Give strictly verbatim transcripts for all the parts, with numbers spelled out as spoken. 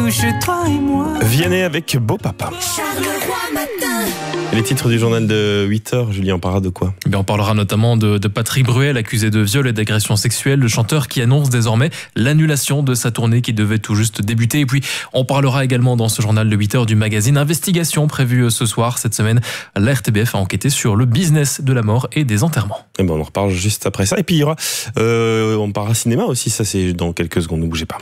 touche toi et moi. Vianney avec Beau Papa. Charleroi matin. Les titres du journal de huit heures, Julien, on parlera de quoi ? Eh bien, on parlera notamment de, de Patrick Bruel, accusé de viol et d'agression sexuelle, le chanteur qui annonce désormais l'annulation de sa tournée qui devait tout juste débuter. Et puis, on parlera également dans ce journal de huit heures du magazine Investigation prévue ce soir. Cette semaine, la R T B F a enquêté sur le business de la mort et des enterrements. Et ben, on en reparle juste après ça. Et puis, il y aura, euh, on parlera cinéma aussi, ça c'est dans quelques secondes, ne bougez pas.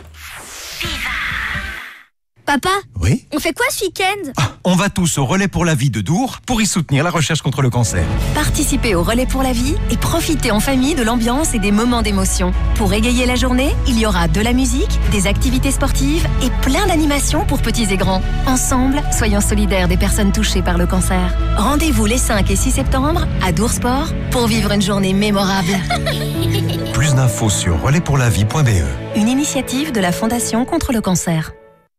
Papa, Oui. on fait quoi ce week-end? Ah, on va tous au Relais pour la vie de Dour pour y soutenir la recherche contre le cancer. Participez au Relais pour la vie et profitez en famille de l'ambiance et des moments d'émotion. Pour égayer la journée, il y aura de la musique, des activités sportives et plein d'animations pour petits et grands. Ensemble, soyons solidaires des personnes touchées par le cancer. Rendez-vous les cinq et six septembre à Dour Sport pour vivre une journée mémorable. Plus d'infos sur relais pour la vie point b e. Une initiative de la Fondation contre le cancer.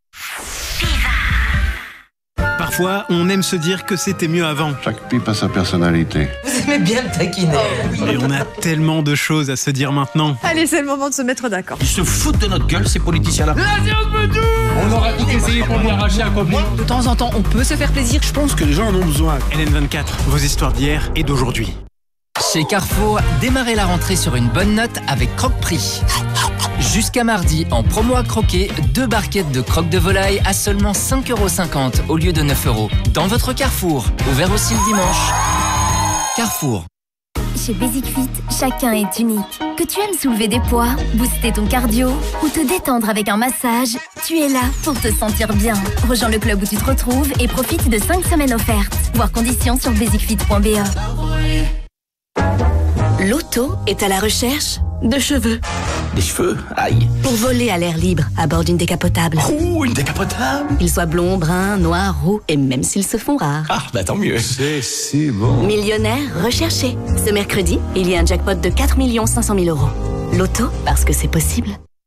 Parfois, on aime se dire que c'était mieux avant. Chaque pipe a sa personnalité. Vous aimez bien le taquiner. Et on a tellement de choses à se dire maintenant. Allez, c'est le moment de se mettre d'accord. Ils se foutent de notre gueule, ces politiciens-là. On aura tout essayé pour lui arracher un copain. De temps en temps, on peut se faire plaisir. Je pense que les gens en ont besoin. L N vingt-quatre, vos histoires d'hier et d'aujourd'hui. Chez Carrefour, démarrez la rentrée sur une bonne note avec Croque-Prix. Jusqu'à mardi, en promo à croquer, deux barquettes de croque de volaille à seulement cinq euros cinquante au lieu de neuf euros. Dans votre Carrefour, ouvert aussi le dimanche. Carrefour. Chez Basic Fit, chacun est unique. Que tu aimes soulever des poids, booster ton cardio ou te détendre avec un massage, tu es là pour te sentir bien. Rejoins le club où tu te retrouves et profite de cinq semaines offertes. Voir conditions sur basic fit point b e. L'auto est à la recherche de cheveux. Des cheveux, aïe. Pour voler à l'air libre à bord d'une décapotable. Ouh, une décapotable. Qu'ils soient blonds, bruns, noirs, roux et même s'ils se font rares. Ah, bah tant mieux. C'est si bon. Millionnaire recherché. Ce mercredi, il y a un jackpot de quatre millions cinq cent mille euros. L'auto, parce que c'est possible.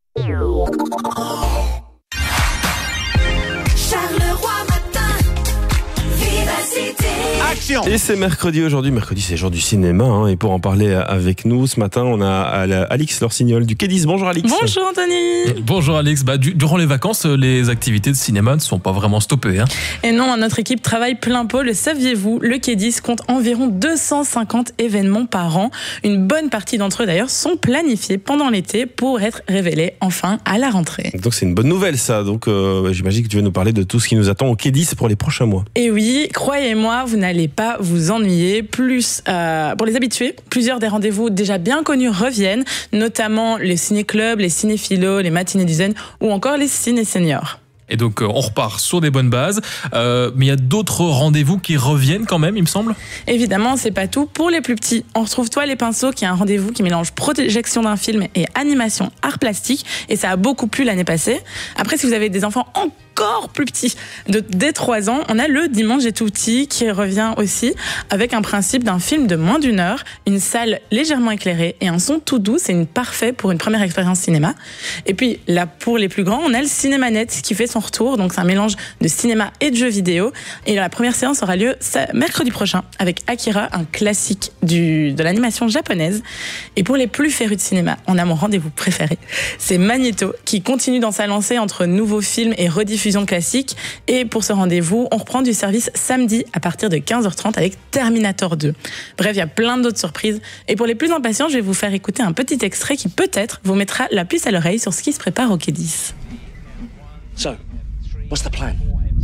Charleroi matin. Vivacité. Action! Et c'est mercredi aujourd'hui. Mercredi, c'est jour du cinéma. Hein, et pour en parler avec nous ce matin, on a Alix Lorsignol du Quai dix. Bonjour Alix. Bonjour Anthony. Bonjour Alex. Bah, du, durant les vacances, les activités de cinéma ne sont pas vraiment stoppées. Hein. Et non, notre équipe travaille plein pot. Le saviez-vous? Le Quai dix compte environ deux cent cinquante événements par an. Une bonne partie d'entre eux d'ailleurs sont planifiés pendant l'été pour être révélés enfin à la rentrée. Donc c'est une bonne nouvelle ça. Donc euh, j'imagine que tu vas nous parler de tout ce qui nous attend au Quai dix pour les prochains mois. Et oui, croyez-moi, vous n'allez pas vous ennuyer. Plus euh, pour les habitués, plusieurs des rendez-vous déjà bien connus reviennent, notamment les ciné-clubs, les cinéphilos, les matinées du zen ou encore les ciné-seniors. Et donc on repart sur des bonnes bases, euh, mais il y a d'autres rendez-vous qui reviennent quand même, il me semble. Évidemment, c'est pas tout. Pour les plus petits, on retrouve Toi les pinceaux, qui est un rendez-vous qui mélange projection d'un film et animation art plastique, et ça a beaucoup plu l'année passée. Après, si vous avez des enfants encore plus petits, de dès trois ans, on a le Dimanche des tout petits qui revient aussi avec un principe d'un film de moins d'une heure, une salle légèrement éclairée et un son tout doux. C'est une parfait pour une première expérience cinéma. Et puis là, pour les plus grands, on a le Cinémanet qui fait son retour. Donc c'est un mélange de cinéma et de jeux vidéo. Et la première séance aura lieu mercredi prochain avec Akira, un classique du, de l'animation japonaise. Et pour les plus férus de cinéma, on a mon rendez-vous préféré. C'est Magneto qui continue dans sa lancée entre nouveaux films et rediffusions classique. Et pour ce rendez-vous, on reprend du service samedi à partir de quinze heures trente avec Terminator deux. Bref, il y a plein d'autres surprises. Et pour les plus impatients, je vais vous faire écouter un petit extrait qui peut-être vous mettra la puce à l'oreille sur ce qui se prépare au Quai dix. So, what's the plan?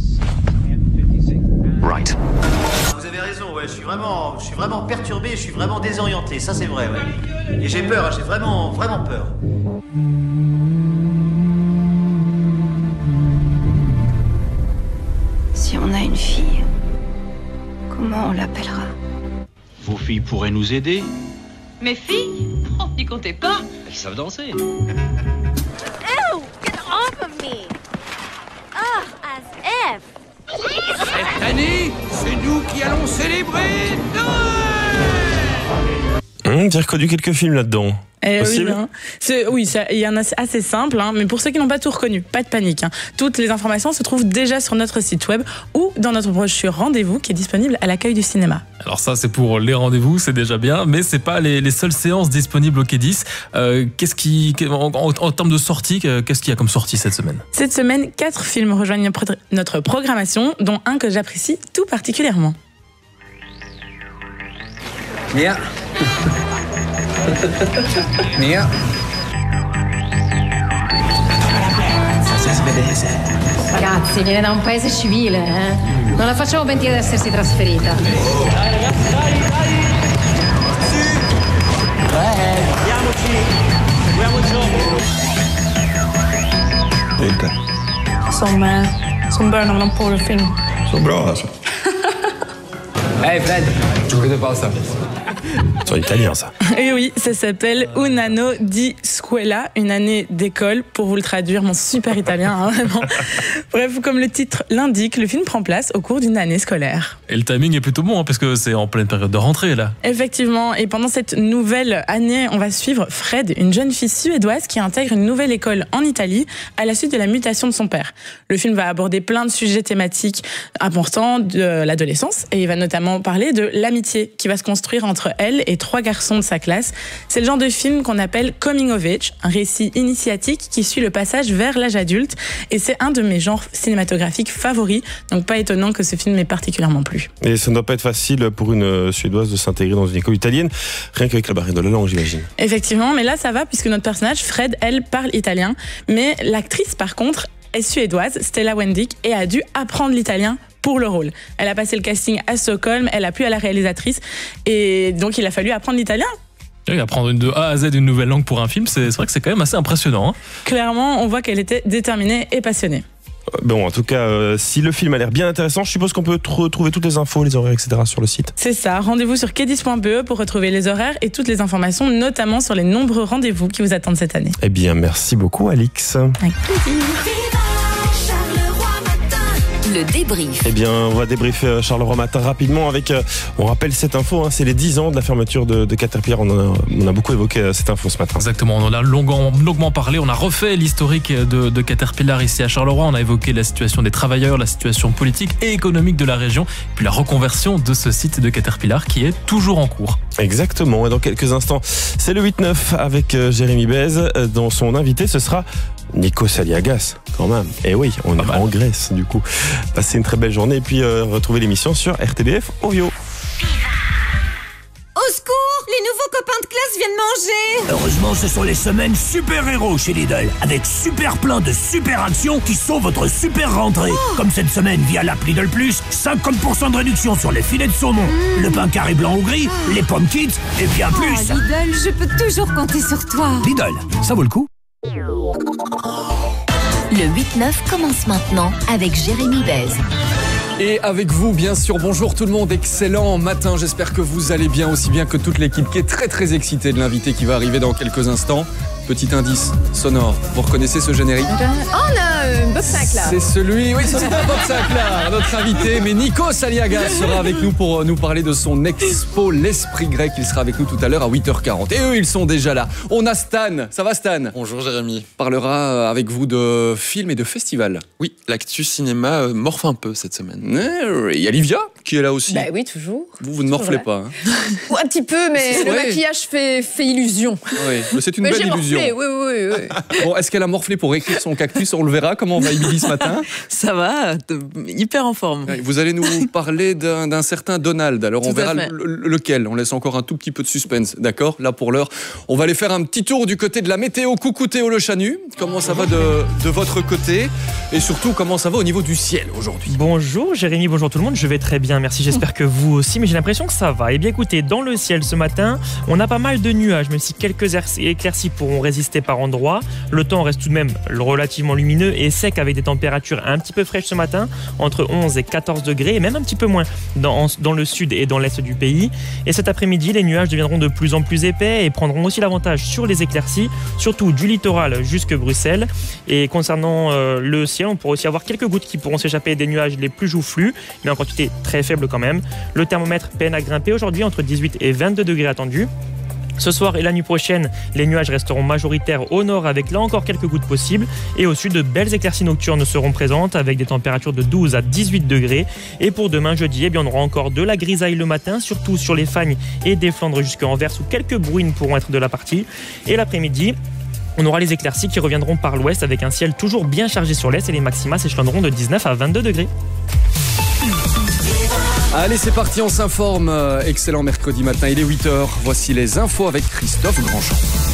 Right. Vous avez raison, ouais, je suis vraiment, je suis vraiment perturbé, je suis vraiment désorienté, ça c'est vrai, ouais. Et j'ai peur, hein, j'ai vraiment, vraiment peur. Si on a une fille, comment on l'appellera? Vos filles pourraient nous aider. Mes filles? Oh, n'y comptez pas. Elles savent danser. Ew! Get off of me! Ugh, as if! Cette année, c'est nous qui allons célébrer Noël. Mmh, j'ai reconnu quelques films là-dedans. Eh oui, Possible. hein. C'est- oui, ça- il y en a c'est assez simple, hein, mais pour ceux qui n'ont pas tout reconnu, pas de panique. Hein. Toutes les informations se trouvent déjà sur notre site web ou dans notre brochure Rendez-vous qui est disponible à l'accueil du cinéma. Alors ça, c'est pour les rendez-vous, c'est déjà bien, mais c'est pas les, les seules séances disponibles au Quai dix. Euh, qu'est-ce qui, en, en, en termes de sortie, qu'est-ce qu'il y a comme sortie cette semaine? Cette semaine, quatre films rejoignent notre- notre programmation, dont un que j'apprécie tout particulièrement. Mia. Mia. Ragazzi, viene da un paese civile, eh? Non la facciamo pentire di essersi trasferita. Insomma, sono bello, non può il film. Sono bravo. Hey Fred, che te passa? C'est en italien, ça. Et oui, ça s'appelle Un anno di scuola, une année d'école, pour vous le traduire, mon super italien, hein, vraiment. Bref, comme le titre l'indique, le film prend place au cours d'une année scolaire. Et le timing est plutôt bon, hein, parce que c'est en pleine période de rentrée, là. Effectivement, et pendant cette nouvelle année, on va suivre Fred, une jeune fille suédoise qui intègre une nouvelle école en Italie à la suite de la mutation de son père. Le film va aborder plein de sujets thématiques importants de l'adolescence, et il va notamment parler de l'amitié qui va se construire entre elle et trois garçons de sa classe. C'est le genre de film qu'on appelle coming of age, un récit initiatique qui suit le passage vers l'âge adulte, et c'est un de mes genres cinématographiques favoris, donc pas étonnant que ce film m'ait particulièrement plu. Et ça ne doit pas être facile pour une Suédoise de s'intégrer dans une école italienne, rien qu'avec la barrière de la langue, j'imagine. Effectivement, mais là ça va puisque notre personnage, Fred, elle, parle italien, mais l'actrice par contre est suédoise, Stella Wendick, et a dû apprendre l'italien pour le rôle. Elle a passé le casting à Stockholm, elle a plu à la réalisatrice, et donc il a fallu apprendre l'italien. Et apprendre une, de A à Z une nouvelle langue pour un film, c'est c'est vrai que c'est quand même assez impressionnant. Hein. Clairement, on voit qu'elle était déterminée et passionnée. Bon, en tout cas, euh, si le film a l'air bien intéressant, je suppose qu'on peut retrouver toutes les infos, les horaires, et cetera sur le site. C'est ça, rendez-vous sur quai dix point b e pour retrouver les horaires et toutes les informations, notamment sur les nombreux rendez-vous qui vous attendent cette année. Eh bien, merci beaucoup, Alix. Avec plaisir. Le débrief. Eh bien, on va débriefer Charleroi Matin rapidement avec, euh, on rappelle cette info, hein, c'est les dix ans de la fermeture de, de Caterpillar. On, en a, on a beaucoup évoqué euh, cette info ce matin. Exactement, on en a longuement, longuement parlé. On a refait l'historique de, de Caterpillar ici à Charleroi. On a évoqué la situation des travailleurs, la situation politique et économique de la région, puis la reconversion de ce site de Caterpillar qui est toujours en cours. Exactement, et dans quelques instants, c'est le huit neuf avec euh, Jérémy Bèze. Dont son invité, ce sera Nikos Aliagas, quand même. Et oui, on est en Grèce, du coup. Passez une très belle journée et puis euh, retrouvez l'émission sur R T B F Ovio. Au secours, les nouveaux copains de classe viennent manger. Heureusement, ce sont les semaines super-héros chez Lidl, avec super plein de super actions qui sont votre super rentrée. Oh. Comme cette semaine via l'app Lidl Plus, cinquante pour cent de réduction sur les filets de saumon, mmh. le pain carré blanc ou gris, oh. les pommes kids et bien plus. Oh, Lidl, je peux toujours compter sur toi. Lidl, ça vaut le coup. Le huit neuf commence maintenant avec Jérémy Bèze. Et avec vous, bien sûr, bonjour tout le monde, excellent matin, j'espère que vous allez bien, aussi bien que toute l'équipe qui est très très excitée de l'invité qui va arriver dans quelques instants. Petit indice sonore, vous reconnaissez ce générique? Oh, on a un Bob Sinclair. C'est celui, oui, c'est pas Bob Sinclair, notre invité, mais Nikos Aliagas sera avec nous pour nous parler de son expo L'Esprit Grec. Il sera avec nous tout à l'heure à huit heures quarante. Et eux, ils sont déjà là. On a Stan, ça va Stan? Bonjour Jérémy. Parlera avec vous de films et de festivals. Oui, l'actu cinéma euh, morfe un peu cette semaine. Il y a Livia qui est là aussi. Bah oui, toujours. Vous, vous ne morflez pas. Hein. Ou un petit peu, mais le ouais. maquillage fait, fait illusion. Oui, c'est une mais belle j'ai illusion. Morflé, oui, oui, oui. Bon, est-ce qu'elle a morflé pour écrire son cactus? On le verra. Comment va Émilie ce matin? Ça va, hyper en forme. Vous allez nous parler d'un, d'un certain Donald. Alors, on Tout verra le, lequel. On laisse encore un tout petit peu de suspense, d'accord? Là, pour l'heure, on va aller faire un petit tour du côté de la météo. Coucou Théo Le Chanu. Comment ça va de, de votre côté? Et surtout, comment ça va au niveau du ciel aujourd'hui? Bonjour Jérémy, bonjour tout le monde. Je vais très bien, merci. J'espère que vous aussi, mais j'ai l'impression que ça va. Eh bien, écoutez, dans le ciel ce matin, on a pas mal de nuages, même si quelques éclaircies pourront résister par endroits. Le temps reste tout de même relativement lumineux et sec avec des températures un petit peu fraîches ce matin, entre onze et quatorze degrés, et même un petit peu moins dans, dans le sud et dans l'est du pays. Et cet après-midi, les nuages deviendront de plus en plus épais et prendront aussi l'avantage sur les éclaircies, surtout du littoral jusque Bruxelles. Et concernant euh, le ciel, on pourra aussi avoir quelques gouttes qui pourront s'échapper des nuages les plus joufflus, mais en quantité très faible quand même. Le thermomètre peine à grimper aujourd'hui, entre dix-huit et vingt-deux degrés attendus. Ce soir et la nuit prochaine, les nuages resteront majoritaires au nord avec là encore quelques gouttes possibles. Et au sud, de belles éclaircies nocturnes seront présentes avec des températures de douze à dix-huit degrés. Et pour demain jeudi, eh bien, on aura encore de la grisaille le matin, surtout sur les Fagnes et des Flandres jusqu'à Anvers où quelques bruines pourront être de la partie. Et l'après-midi, on aura les éclaircies qui reviendront par l'ouest avec un ciel toujours bien chargé sur l'est et les maxima s'échelonneront de dix-neuf à vingt-deux degrés. Allez, c'est parti, on s'informe. Euh, excellent mercredi matin, il est huit heures. Voici les infos avec Christophe Grandchamp.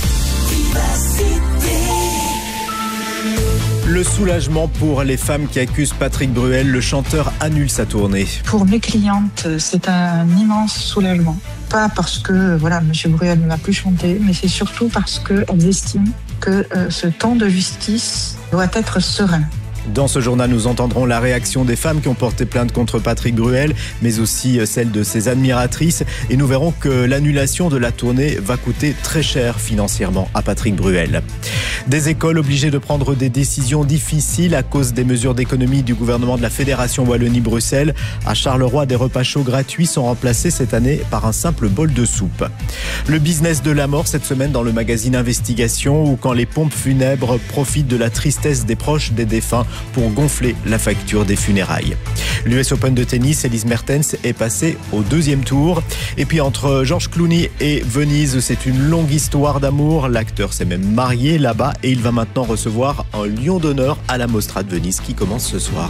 Le soulagement pour les femmes qui accusent Patrick Bruel. Le chanteur annule sa tournée. Pour mes clientes, c'est un immense soulagement. Pas parce que voilà, M. Bruel ne va plus chanter, mais c'est surtout parce qu'elles estiment que euh, ce temps de justice doit être serein. Dans ce journal, nous entendrons la réaction des femmes qui ont porté plainte contre Patrick Bruel, mais aussi celle de ses admiratrices. Et nous verrons que l'annulation de la tournée va coûter très cher financièrement à Patrick Bruel. Des écoles obligées de prendre des décisions difficiles à cause des mesures d'économie du gouvernement de la Fédération Wallonie-Bruxelles. À Charleroi, des repas chauds gratuits sont remplacés cette année par un simple bol de soupe. Le business de la mort cette semaine dans le magazine Investigation, où quand les pompes funèbres profitent de la tristesse des proches des défunts pour gonfler la facture des funérailles. L'U S Open de tennis, Elise Mertens est passée au deuxième tour. Et puis entre George Clooney et Venise, c'est une longue histoire d'amour. L'acteur s'est même marié là-bas et il va maintenant recevoir un lion d'honneur à la Mostra de Venise qui commence ce soir.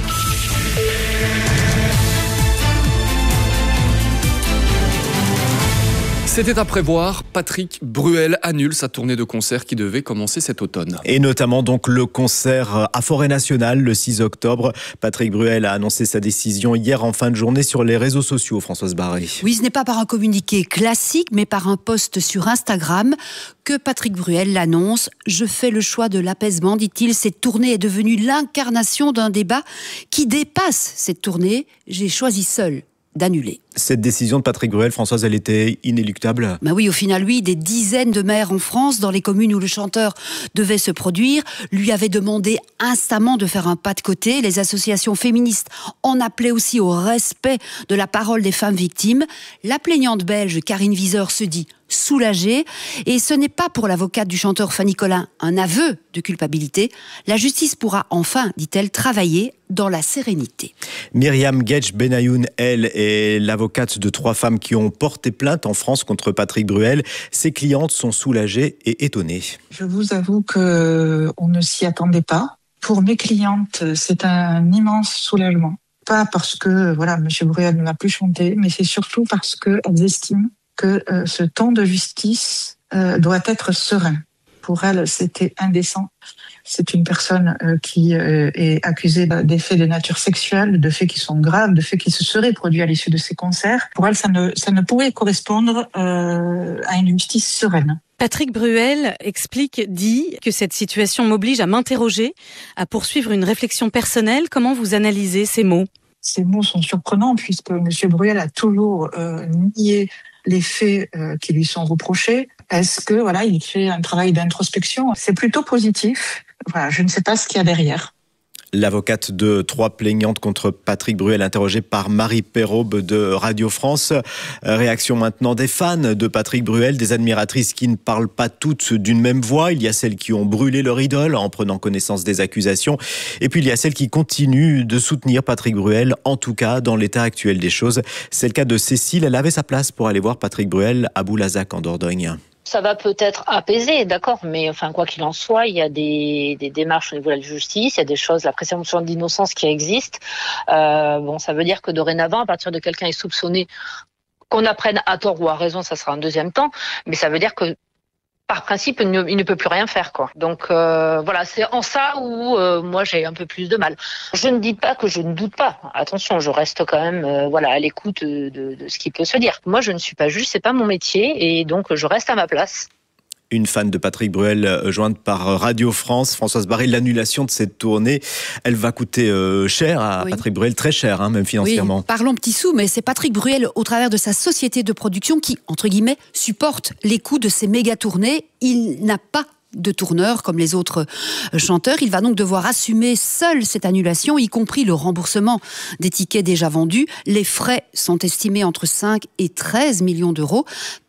C'était à prévoir, Patrick Bruel annule sa tournée de concert qui devait commencer cet automne. Et notamment donc le concert à Forêt Nationale le six octobre. Patrick Bruel a annoncé sa décision hier en fin de journée sur les réseaux sociaux, Françoise Barré. Oui, ce n'est pas par un communiqué classique, mais par un post sur Instagram que Patrick Bruel l'annonce. Je fais le choix de l'apaisement, dit-il. Cette tournée est devenue l'incarnation d'un débat qui dépasse cette tournée. J'ai choisi seul d'annuler. Cette décision de Patrick Bruel, Françoise, elle était inéluctable. Bah oui, au final, lui, des dizaines de maires en France, dans les communes où le chanteur devait se produire, lui avaient demandé instamment de faire un pas de côté. Les associations féministes en appelaient aussi au respect de la parole des femmes victimes. La plaignante belge Karine Wieser se dit soulagée. Et ce n'est pas pour l'avocate du chanteur Fanny Collin un aveu de culpabilité. La justice pourra enfin, dit-elle, travailler dans la sérénité. Myriam Gedge Benayoun, elle, est l'avocate de trois femmes qui ont porté plainte en France contre Patrick Bruel. Ses clientes sont soulagées et étonnées. Je vous avoue qu'on ne s'y attendait pas. Pour mes clientes, c'est un immense soulagement. Pas parce que voilà, M. Bruel ne va plus chanter, mais c'est surtout parce qu'elles estiment que euh, ce temps de justice euh, doit être serein. Pour elles, c'était indécent. C'est une personne euh, qui euh, est accusée des faits de nature sexuelle, de faits qui sont graves, de faits qui se seraient produits à l'issue de ces concerts. Pour elles, ça ne, ça ne pouvait correspondre euh, à une justice sereine. Patrick Bruel explique, dit que cette situation m'oblige à m'interroger, à poursuivre une réflexion personnelle. Comment vous analysez ces mots ? Ces mots sont surprenants puisque M. Bruel a toujours euh, nié les faits euh, qui lui sont reprochés. Est-ce que voilà, il fait un travail d'introspection ? C'est plutôt positif. Voilà, je ne sais pas ce qu'il y a derrière. L'avocate de trois plaignantes contre Patrick Bruel, interrogée par Marie Perraube de Radio France. Réaction maintenant des fans de Patrick Bruel, des admiratrices qui ne parlent pas toutes d'une même voix. Il y a celles qui ont brûlé leur idole en prenant connaissance des accusations. Et puis il y a celles qui continuent de soutenir Patrick Bruel, en tout cas dans l'état actuel des choses. C'est le cas de Cécile. Elle avait sa place pour aller voir Patrick Bruel à Boulazac en Dordogne. Ça va peut-être apaiser, d'accord, mais enfin quoi qu'il en soit, il y a des, des démarches au niveau de la justice, il y a des choses, la présomption d'innocence qui existe. Euh, bon, ça veut dire que dorénavant, à partir de quelqu'un est soupçonné, qu'on apprenne à tort ou à raison, ça sera un deuxième temps, mais ça veut dire que par principe, il ne, il ne peut plus rien faire, quoi. Donc euh, voilà, c'est en ça où euh, moi j'ai un peu plus de mal. Je ne dis pas que je ne doute pas. Attention, je reste quand même euh, voilà à l'écoute de, de, de ce qui peut se dire. Moi, je ne suis pas juge, c'est pas mon métier, et donc je reste à ma place. Une fan de Patrick Bruel jointe par Radio France, Françoise Barré, l'annulation de cette tournée, elle va coûter euh, cher à oui. Patrick Bruel, très cher, hein, même financièrement. Oui, parlons petits sous, mais c'est Patrick Bruel, au travers de sa société de production, qui, entre guillemets, supporte les coûts de ces méga tournées. Il n'a pas de tourneur comme les autres chanteurs. Il va donc devoir assumer seul cette annulation, y compris le remboursement des tickets déjà vendus. Les frais sont estimés entre cinq et treize millions d'euros.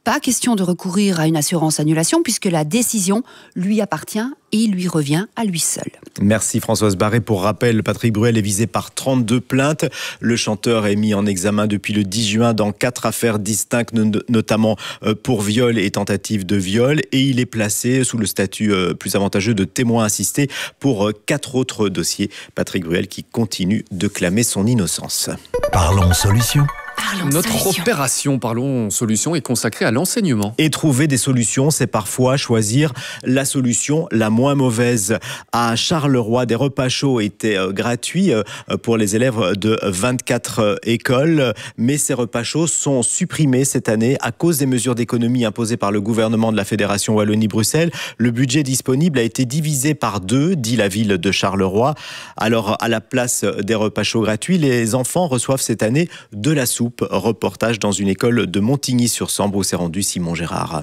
Pas question de recourir à une assurance annulation puisque la décision lui appartient et lui revient à lui seul. Merci Françoise Barré. Pour rappel, Patrick Bruel est visé par trente-deux plaintes. Le chanteur est mis en examen depuis le dix juin dans quatre affaires distinctes, notamment pour viol et tentative de viol. Et il est placé sous le statut plus avantageux de témoin assisté pour quatre autres dossiers. Patrick Bruel qui continue de clamer son innocence. Parlons solution. Parlons Notre solution. opération Parlons Solutions est consacrée à l'enseignement. Et trouver des solutions, c'est parfois choisir la solution la moins mauvaise. À Charleroi, des repas chauds étaient euh, gratuits euh, pour les élèves de vingt-quatre euh, écoles. Mais ces repas chauds sont supprimés cette année à cause des mesures d'économie imposées par le gouvernement de la Fédération Wallonie-Bruxelles. Le budget disponible a été divisé par deux, dit la ville de Charleroi. Alors, à la place des repas chauds gratuits, les enfants reçoivent cette année de la soupe. Reportage dans une école de Montigny-sur-Sambre où s'est rendu Simon Gérard.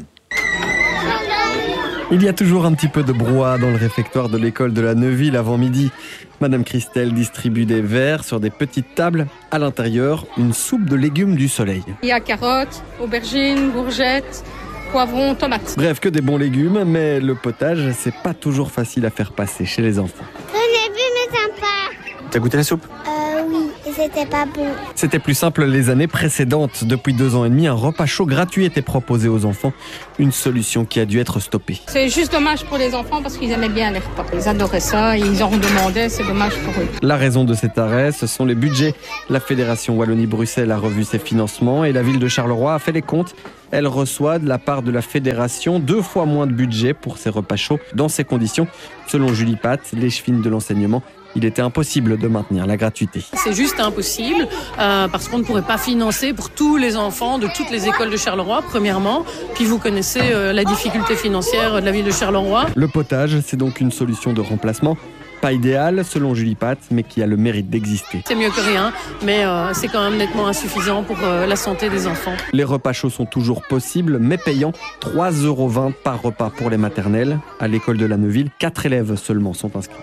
Il y a toujours un petit peu de brouhaha dans le réfectoire de l'école de la Neuville avant midi. Madame Christelle distribue des verres sur des petites tables. À l'intérieur, une soupe de légumes du soleil. Il y a carottes, aubergines, courgettes, poivrons, tomates. Bref, que des bons légumes, mais le potage, c'est pas toujours facile à faire passer chez les enfants. J'en ai vu, mais sympa. T'as goûté la soupe ? Euh, oui, et c'était pas bon. C'était plus simple les années précédentes. Depuis deux ans et demi, un repas chaud gratuit était proposé aux enfants. Une solution qui a dû être stoppée. C'est juste dommage pour les enfants parce qu'ils aimaient bien les repas. Ils adoraient ça, ils en demandaient, c'est dommage pour eux. La raison de cet arrêt, ce sont les budgets. La Fédération Wallonie-Bruxelles a revu ses financements et la ville de Charleroi a fait les comptes. Elle reçoit de la part de la Fédération deux fois moins de budget pour ses repas chauds. Dans ces conditions, selon Julie Pat, l'échevine de l'enseignement, il était impossible de maintenir la gratuité. C'est juste impossible euh, parce qu'on ne pourrait pas financer pour tous les enfants de toutes les écoles de Charleroi, premièrement. Puis vous connaissez euh, la difficulté financière de la ville de Charleroi. Le potage, c'est donc une solution de remplacement. Pas idéal, selon Julie Pat, mais qui a le mérite d'exister. C'est mieux que rien, mais euh, c'est quand même nettement insuffisant pour euh, la santé des enfants. Les repas chauds sont toujours possibles, mais payants. trois euros vingt par repas pour les maternelles. À l'école de la Neuville, quatre élèves seulement sont inscrits.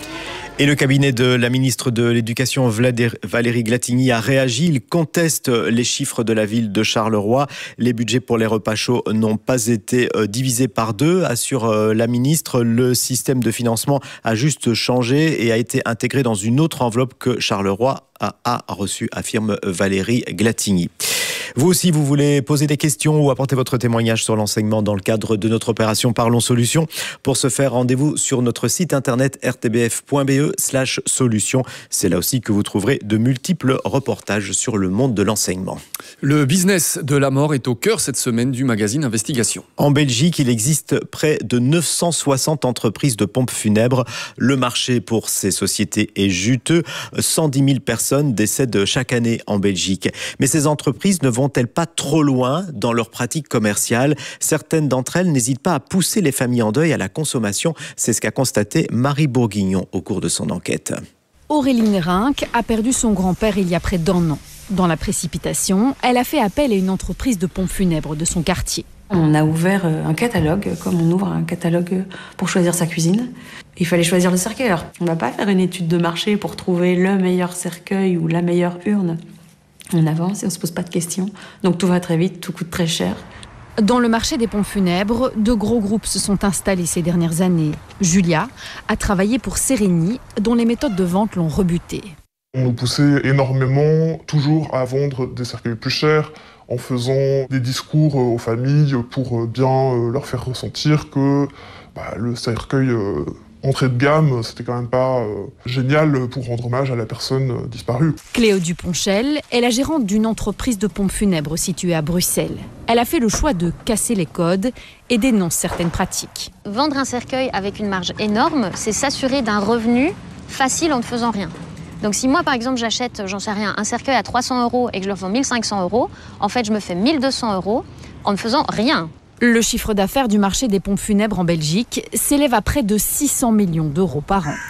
Et le cabinet de la ministre de l'Éducation, Valérie Glatigny, a réagi. Il conteste les chiffres de la ville de Charleroi. Les budgets pour les repas chauds n'ont pas été divisés par deux, assure la ministre. Le système de financement a juste changé et a été intégré dans une autre enveloppe que Charleroi a reçue, affirme Valérie Glatigny. Vous aussi, vous voulez poser des questions ou apporter votre témoignage sur l'enseignement dans le cadre de notre opération Parlons Solutions. Pour ce faire, rendez-vous sur notre site internet r t b f point b e slash solutions. C'est là aussi que vous trouverez de multiples reportages sur le monde de l'enseignement. Le business de la mort est au cœur cette semaine du magazine Investigation. En Belgique, il existe près de neuf cent soixante entreprises de pompes funèbres. Le marché pour ces sociétés est juteux. cent dix mille personnes décèdent chaque année en Belgique. Mais ces entreprises ne vont-elles pas trop loin dans leurs pratiques commerciales ? Certaines d'entre elles n'hésitent pas à pousser les familles en deuil à la consommation. C'est ce qu'a constaté Marie Bourguignon au cours de son enquête. Auréline Rinck a perdu son grand-père il y a près d'un an. Dans la précipitation, elle a fait appel à une entreprise de pompes funèbres de son quartier. On a ouvert un catalogue, comme on ouvre un catalogue pour choisir sa cuisine. Il fallait choisir le cercueil. Alors, on ne va pas faire une étude de marché pour trouver le meilleur cercueil ou la meilleure urne. On avance et on ne se pose pas de questions. Donc tout va très vite, tout coûte très cher. Dans le marché des pompes funèbres, de gros groupes se sont installés ces dernières années. Julia a travaillé pour Sereni, dont les méthodes de vente l'ont rebutée. On nous poussait énormément, toujours à vendre des cercueils plus chers, en faisant des discours aux familles pour bien leur faire ressentir que bah, le cercueil euh, entrée de gamme, c'était quand même pas euh, génial pour rendre hommage à la personne euh, disparue. Cléo Duponchel est la gérante d'une entreprise de pompes funèbres située à Bruxelles. Elle a fait le choix de casser les codes et dénonce certaines pratiques. Vendre un cercueil avec une marge énorme, c'est s'assurer d'un revenu facile en ne faisant rien. Donc si moi, par exemple, j'achète, j'en sais rien, un cercueil à trois cents euros et que je le vends mille cinq cents euros, en fait, je me fais mille deux cents euros en ne faisant rien. Le chiffre d'affaires du marché des pompes funèbres en Belgique s'élève à près de six cents millions d'euros par an.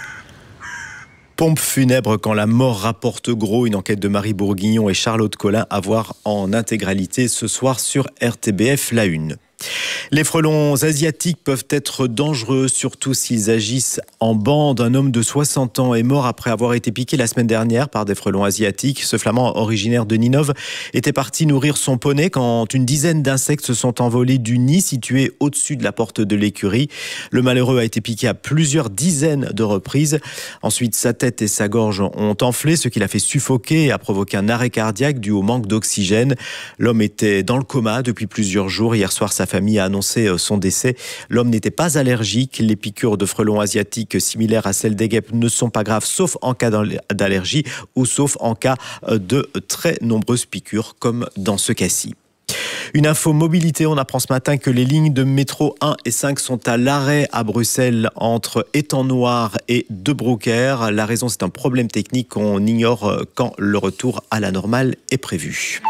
Pompes funèbres quand la mort rapporte gros, une enquête de Marie Bourguignon et Charlotte Collin à voir en intégralité ce soir sur R T B F La Une. Les frelons asiatiques peuvent être dangereux, surtout s'ils agissent en bande. Un homme de soixante ans est mort après avoir été piqué la semaine dernière par des frelons asiatiques. Ce flamand originaire de Ninove était parti nourrir son poney quand une dizaine d'insectes se sont envolés du nid situé au-dessus de la porte de l'écurie. Le malheureux a été piqué à plusieurs dizaines de reprises. Ensuite, sa tête et sa gorge ont enflé, ce qui l'a fait suffoquer et a provoqué un arrêt cardiaque dû au manque d'oxygène. L'homme était dans le coma depuis plusieurs jours. Hier soir, sa famille a annoncé son décès. L'homme n'était pas allergique. Les piqûres de frelons asiatiques similaires à celles des guêpes ne sont pas graves, sauf en cas d'allergie ou sauf en cas de très nombreuses piqûres, comme dans ce cas-ci. Une info mobilité, on apprend ce matin que les lignes de métro un et cinq sont à l'arrêt à Bruxelles entre Étang-Noir et De Brouckère. La raison, c'est un problème technique. On ignore quand le retour à la normale est prévu.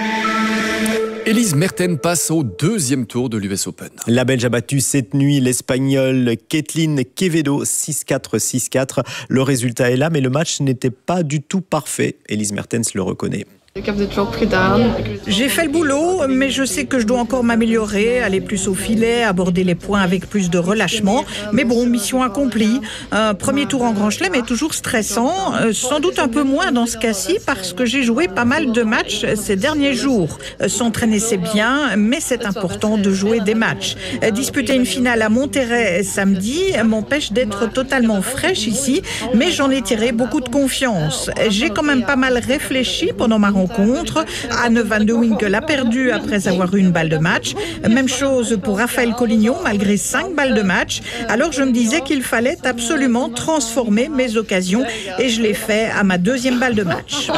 Elise Mertens passe au deuxième tour de l'U S Open. La Belge a battu cette nuit l'Espagnole Katlyn Quevedo six quatre six quatre. Le résultat est là, mais le match n'était pas du tout parfait. Elise Mertens le reconnaît. J'ai fait le boulot, mais je sais que je dois encore m'améliorer, aller plus au filet, aborder les points avec plus de relâchement. Mais bon, mission accomplie. Un premier tour en Grand Chelem est toujours stressant, sans doute un peu moins dans ce cas-ci parce que j'ai joué pas mal de matchs ces derniers jours. S'entraîner, c'est bien, mais c'est important de jouer des matchs. Disputer une finale à Monterrey samedi m'empêche d'être totalement fraîche ici, mais j'en ai tiré beaucoup de confiance. J'ai quand même pas mal réfléchi pendant ma rencontre. Anne van de Winkel a perdu après avoir eu une balle de match. Même chose pour Raphaël Collignon, malgré cinq balles de match. Alors je me disais qu'il fallait absolument transformer mes occasions et je l'ai fait à ma deuxième balle de match.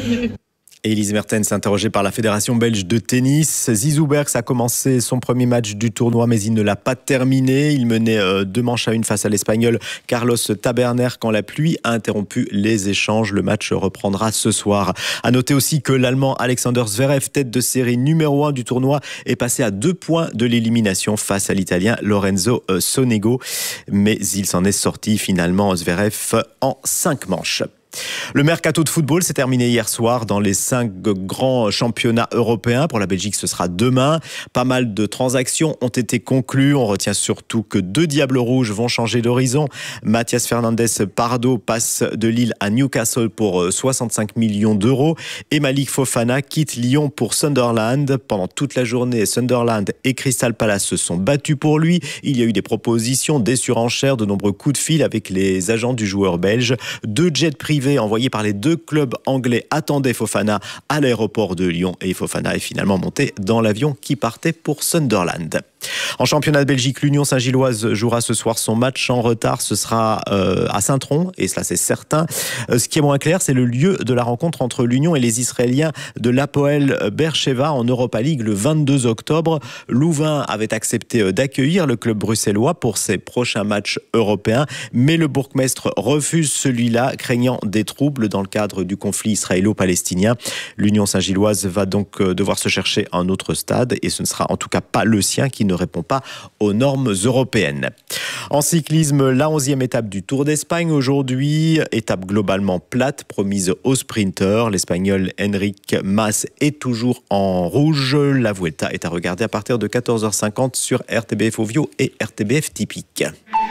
Elise Mertens, interrogée par la Fédération belge de tennis. Zizou Bergs a commencé son premier match du tournoi, mais il ne l'a pas terminé. Il menait deux manches à une face à l'Espagnol Carlos Taberner quand la pluie a interrompu les échanges. Le match reprendra ce soir. À noter aussi que l'Allemand Alexander Zverev, tête de série numéro un du tournoi, est passé à deux points de l'élimination face à l'Italien Lorenzo Sonego. Mais il s'en est sorti finalement, Zverev, en cinq manches. Le mercato de football s'est terminé hier soir dans les cinq grands championnats européens. Pour la Belgique, ce sera demain. Pas mal de transactions ont été conclues. On retient surtout que deux Diables Rouges vont changer d'horizon. Mathias Fernandez Pardo passe de Lille à Newcastle pour soixante-cinq millions d'euros. Et Malik Fofana quitte Lyon pour Sunderland. Pendant toute la journée, Sunderland et Crystal Palace se sont battus pour lui. Il y a eu des propositions, des surenchères, de nombreux coups de fil avec les agents du joueur belge. Deux jets privés envoyé par les deux clubs anglais attendait Fofana à l'aéroport de Lyon et Fofana est finalement monté dans l'avion qui partait pour Sunderland. En championnat de Belgique, l'Union Saint-Gilloise jouera ce soir son match en retard. Ce sera euh, à Saint-Tron, et cela c'est certain. Euh, ce qui est moins clair, c'est le lieu de la rencontre entre l'Union et les Israéliens de l'Hapoel Beersheva en Europa League le vingt-deux octobre. Louvain avait accepté d'accueillir le club bruxellois pour ses prochains matchs européens, mais le bourgmestre refuse celui-là, craignant des troubles dans le cadre du conflit israélo-palestinien. L'Union Saint-Gilloise va donc devoir se chercher un autre stade, et ce ne sera en tout cas pas le sien qui ne répond pas aux normes européennes. En cyclisme, la onzième étape du Tour d'Espagne aujourd'hui, étape globalement plate promise aux sprinteurs. L'Espagnol Enric Mas est toujours en rouge. La Vuelta est à regarder à partir de quatorze heures cinquante sur R T B F Ovio et R T B F Typique.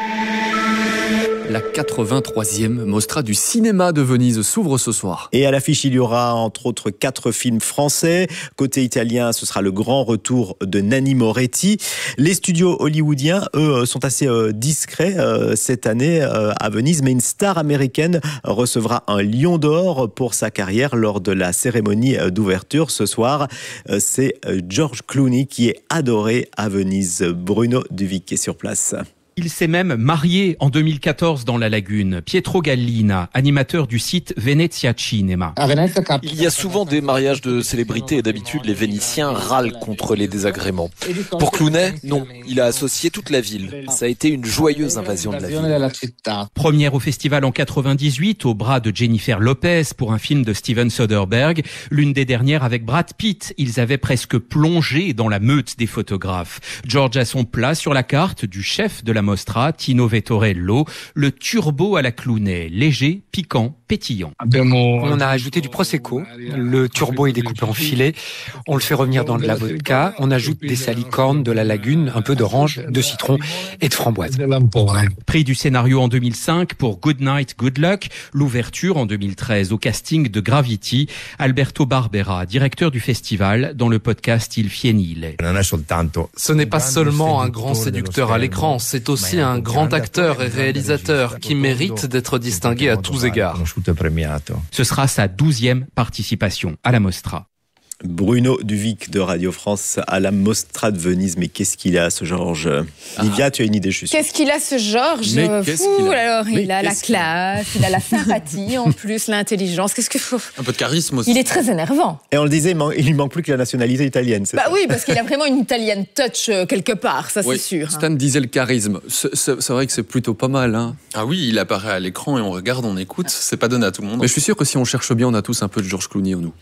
La quatre-vingt-troisième Mostra du cinéma de Venise s'ouvre ce soir. Et à l'affiche, il y aura entre autres quatre films français. Côté italien, ce sera le grand retour de Nanni Moretti. Les studios hollywoodiens, eux, sont assez euh, discrets euh, cette année euh, à Venise, mais une star américaine recevra un Lion d'Or pour sa carrière lors de la cérémonie d'ouverture ce soir. Euh, c'est George Clooney qui est adoré à Venise. Bruno Duvic est sur place. Il s'est même marié en deux mille quatorze dans la lagune. Pietro Gallina, animateur du site Venezia Cinema. Il y a souvent des mariages de célébrités et d'habitude les Vénitiens râlent contre les désagréments. Pour Clooney, non. Il a associé toute la ville. Ça a été une joyeuse invasion de la ville. Première au festival en quatre-vingt-dix-huit, au bras de Jennifer Lopez pour un film de Steven Soderbergh. L'une des dernières avec Brad Pitt. Ils avaient presque plongé dans la meute des photographes. George a son plat sur la carte du chef de la Mostra, Tino Vettorello, le turbo à la Clooney, léger, piquant, pétillant. On a ajouté du prosecco, le turbo est découpé en filets, on le fait revenir dans de la vodka, on ajoute des salicornes, de la lagune, un peu d'orange, de citron et de framboise. Prix du scénario en deux mille cinq pour Good Night, Good Luck, l'ouverture en deux mille treize au casting de Gravity, Alberto Barbera, directeur du festival, dans le podcast Il Fienile. Ce n'est pas seulement un grand séducteur à l'écran, c'est aussi un grand acteur et réalisateur qui mérite d'être distingué à tous égards. Ce sera sa douzième participation à la Mostra. Bruno Duvic de Radio France à la Mostra de Venise. Mais qu'est-ce qu'il a, ce Georges? Livia, ah. tu as une idée, je suis sûr. Qu'est-ce qu'il a, ce Georges? Mais qu'est-ce Fou, qu'il a alors, Mais il a la classe, il a la sympathie, en plus, l'intelligence. Qu'est-ce que faut? Un peu de charisme aussi. Il est très énervant. Et on le disait, il lui manque plus que la nationalité italienne. Bah ça. Oui, parce qu'il a vraiment une Italian touch euh, quelque part, ça oui, c'est sûr. Stan hein. disait le charisme. C'est, c'est, c'est vrai que c'est plutôt pas mal. Hein. Ah oui, il apparaît à l'écran et on regarde, on écoute. C'est pas donné à tout le monde. Mais je suis sûr que si on cherche bien, on a tous un peu de George Clooney en nous.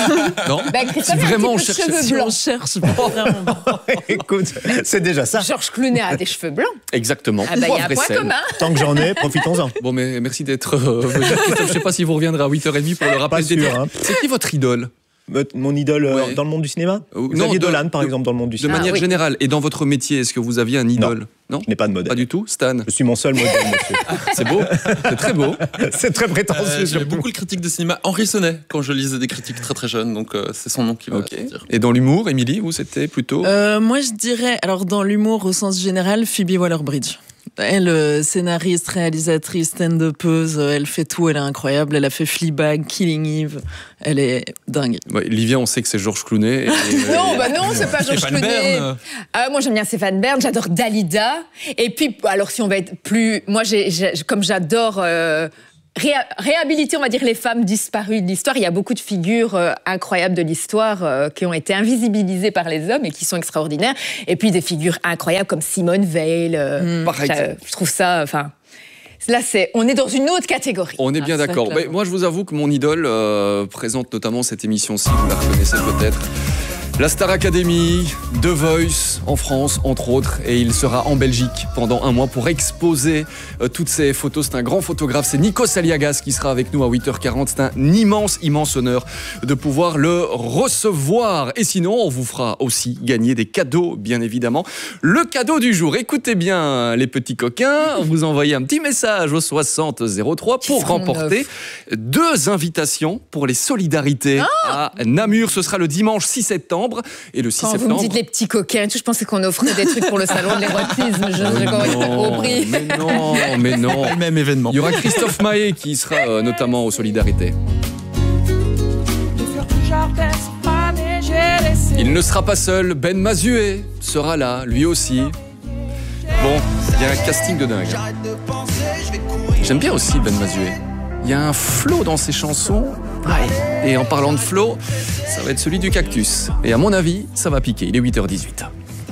Non bah, si vraiment on cherche, si on cherche vraiment. Écoute, c'est déjà ça. George Clooney a des cheveux blancs. Exactement. Ah bah il y a un point commun. Tant que j'en ai, profitons-en. Bon, mais merci d'être euh, venu. Je sais pas si vous reviendrez à huit heures trente pour le rappeler. Pas sûr, hein. C'est qui votre idole? Mon idole ouais. dans le monde du cinéma euh, Xavier Dolan, par exemple, dans le monde du de cinéma. De manière ah, oui. générale, et dans votre métier, est-ce que vous aviez un idole? Non, je n'ai pas de modèle. Pas du tout, Stan? Je suis mon seul modèle, monsieur. C'est beau, c'est très beau. C'est très prétentieux. Euh, J'aimais beaucoup le critique de cinéma Henri Sonnet quand je lisais des critiques très très jeunes, donc euh, c'est son nom qui va okay. sortir. Et dans l'humour, Émilie, vous, c'était plutôt euh, Moi, je dirais, alors dans l'humour au sens général, Phoebe Waller-Bridge. Elle, scénariste, réalisatrice, stand-upeuse, elle fait tout, elle est incroyable. Elle a fait Fleabag, Killing Eve, elle est dingue. Ouais, Livia, on sait que c'est Georges Clooney. Et... non, bah non, c'est pas Georges Clooney. Ah, moi, j'aime bien Stéphane Bern, j'adore Dalida. Et puis, alors si on va être plus... Moi, j'ai, j'ai, comme j'adore... Euh... Réha- réhabiliter, on va dire, les femmes disparues de l'histoire. Il y a beaucoup de figures euh, incroyables de l'histoire euh, qui ont été invisibilisées par les hommes et qui sont extraordinaires. Et puis des figures incroyables comme Simone Veil. Euh, mmh. euh, je trouve ça... Enfin, là, c'est, on est dans une autre catégorie. On est bien ah, d'accord. Mais moi, je vous avoue que mon idole euh, présente notamment cette émission-ci. Vous la reconnaissez peut-être. La Star Academy, The Voice en France, entre autres, et il sera en Belgique pendant un mois pour exposer euh, toutes ces photos. C'est un grand photographe, c'est Nikos Aliagas qui sera avec nous à huit heures quarante. C'est un immense, immense honneur de pouvoir le recevoir. Et sinon, on vous fera aussi gagner des cadeaux, bien évidemment. Le cadeau du jour, écoutez bien les petits coquins, vous envoyez un petit message au soixante zéro trois pour remporter deux invitations pour les solidarités ah à Namur. Ce sera le dimanche six septembre. Et le six Quand septembre. Vous me dites les petits coquins, je pensais qu'on offrait des trucs pour le salon de l'érotisme. Je n'ai pas compris. Mais non, mais non. Le même événement. Il y aura Christophe Maé qui sera euh, notamment aux Solidarités. Il ne sera pas seul. Ben Mazué sera là, lui aussi. Bon, il y a un casting de dingue. J'aime bien aussi Ben Mazué. Il y a un flow dans ses chansons. Et en parlant de flow, ça va être celui du Cactus. Et à mon avis, ça va piquer. Il est huit heures dix-huit.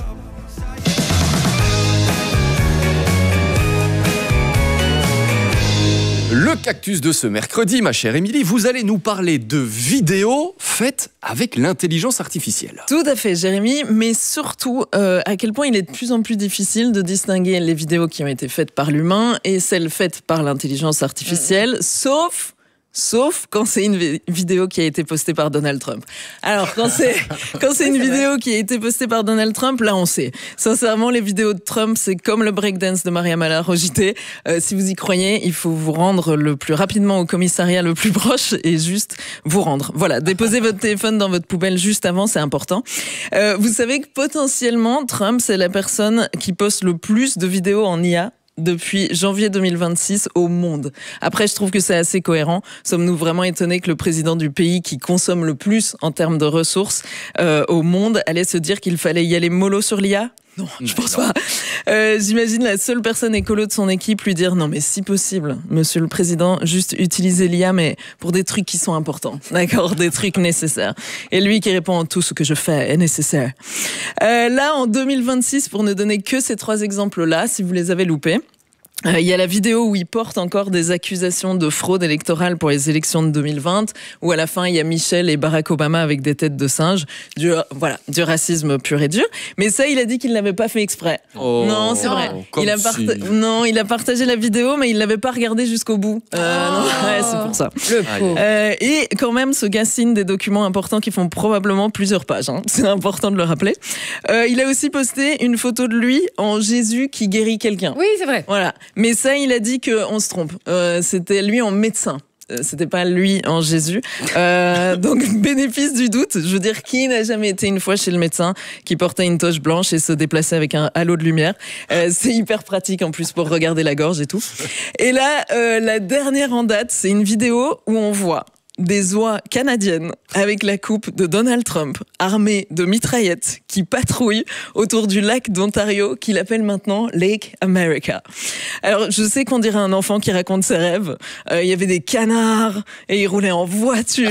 Le Cactus de ce mercredi, ma chère Émilie, vous allez nous parler de vidéos faites avec l'intelligence artificielle. Tout à fait, Jérémy, mais surtout euh, à quel point il est de plus en plus difficile de distinguer les vidéos qui ont été faites par l'humain et celles faites par l'intelligence artificielle, mmh. sauf... Sauf quand c'est une vi- vidéo qui a été postée par Donald Trump. Alors, quand c'est, quand c'est une vidéo qui a été postée par Donald Trump, là, on sait. Sincèrement, les vidéos de Trump, c'est comme le breakdance de Maria Mallar au J T. Euh, si vous y croyez, il faut vous rendre le plus rapidement au commissariat le plus proche et juste vous rendre. Voilà, déposez votre téléphone dans votre poubelle juste avant, c'est important. Euh, vous savez que potentiellement, Trump, c'est la personne qui poste le plus de vidéos en I A depuis janvier deux mille vingt-six au monde. Après, je trouve que c'est assez cohérent. Sommes-nous vraiment étonnés que le président du pays qui consomme le plus en termes de ressources euh, au monde allait se dire qu'il fallait y aller mollo sur l'I A ? Non, je pense pas. Euh, j'imagine la seule personne écolo de son équipe lui dire non mais si possible, monsieur le président, juste utilisez l'I A mais pour des trucs qui sont importants, d'accord, des trucs nécessaires. Et lui qui répond tout ce que je fais est nécessaire. Euh, là en deux mille vingt-six, pour ne donner que ces trois exemples-là, si vous les avez loupés, Il euh, y a la vidéo où il porte encore des accusations de fraude électorale pour les élections de deux mille vingt, où à la fin il y a Michel et Barack Obama avec des têtes de singes. Du, voilà, du racisme pur et dur. Mais ça, il a dit qu'il l'avait pas fait exprès. Oh, non, c'est vrai. Il a parta- si. Non, il a partagé la vidéo, mais il l'avait pas regardée jusqu'au bout. Euh, oh. non, ouais, c'est pour ça. Le euh, et quand même, ce gars signe des documents importants qui font probablement plusieurs pages. Hein. C'est important de le rappeler. Euh, il a aussi posté une photo de lui en Jésus qui guérit quelqu'un. Oui, c'est vrai. Voilà. Mais ça, il a dit qu'on se trompe. Euh, c'était lui en médecin. Euh, c'était pas lui en Jésus. Euh, donc, bénéfice du doute. Je veux dire, qui n'a jamais été une fois chez le médecin qui portait une toche blanche et se déplaçait avec un halo de lumière. Euh, c'est hyper pratique en plus pour regarder la gorge et tout. Et là, euh, la dernière en date, c'est une vidéo où on voit des oies canadiennes avec la coupe de Donald Trump, armées de mitraillettes, qui patrouillent autour du lac d'Ontario, qu'il appelle maintenant Lake America. Alors, je sais qu'on dirait un enfant qui raconte ses rêves. Euh, il y avait des canards, et ils roulaient en voiture,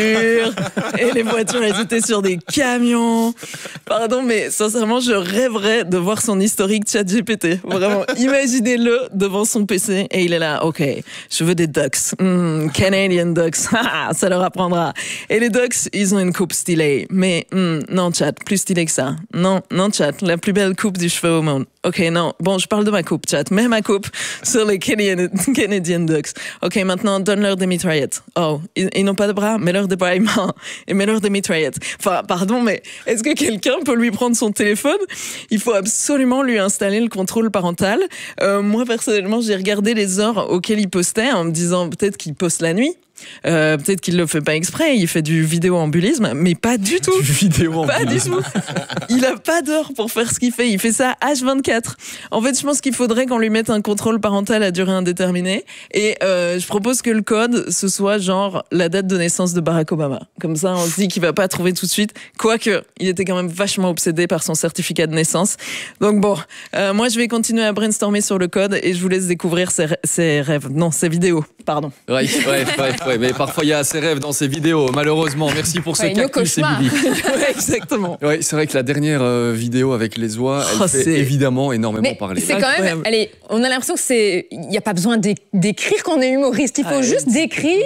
et les voitures, elles étaient sur des camions. Pardon, mais sincèrement, je rêverais de voir son historique ChatGPT. Vraiment, imaginez-le devant son P C, et il est là, ok, je veux des ducks, mm, Canadian ducks, ça leur apprendra. Et les ducks, ils ont une coupe stylée. Mais hmm, non, chat, plus stylée que ça. Non, non, chat, la plus belle coupe du cheveu au monde. Ok, non, bon, je parle de ma coupe, chat. Mets ma coupe sur les Canadian, Canadian ducks. Ok, maintenant, donne-leur des mitraillettes. Oh, ils, ils n'ont pas de bras, mets-leur des bras et mains. Et mets-leur des mitraillettes. Enfin, pardon, mais est-ce que quelqu'un peut lui prendre son téléphone? Il faut absolument lui installer le contrôle parental. Euh, moi, personnellement, j'ai regardé les heures auxquelles il postait en me disant peut-être qu'il poste la nuit. Euh, peut-être qu'il le fait pas exprès, il fait du vidéo-ambulisme, mais pas du tout. Du vidéo-ambulisme. Pas du tout. Il a pas d'heure pour faire ce qu'il fait. Il fait ça H vingt-quatre. En fait, je pense qu'il faudrait qu'on lui mette un contrôle parental à durée indéterminée. Et euh, je propose que le code, ce soit genre la date de naissance de Barack Obama. Comme ça, on se dit qu'il va pas trouver tout de suite. Quoique, il était quand même vachement obsédé par son certificat de naissance. Donc bon, euh, moi, je vais continuer à brainstormer sur le code et je vous laisse découvrir ses, ses rêves. Non, ses vidéos. Pardon. Ouais, ouais, ouais. Ouais, mais parfois il y a ses rêves dans ses vidéos, malheureusement. Merci pour ce ouais, cactus, Émilie. Ouais, exactement. Ouais, c'est vrai que la dernière euh, vidéo avec les oies, elle oh, fait c'est... évidemment énormément mais parler. C'est quand même, allez, on a l'impression que c'est, il n'y a pas besoin d'écrire qu'on est humoriste. Il faut ah, juste décrire,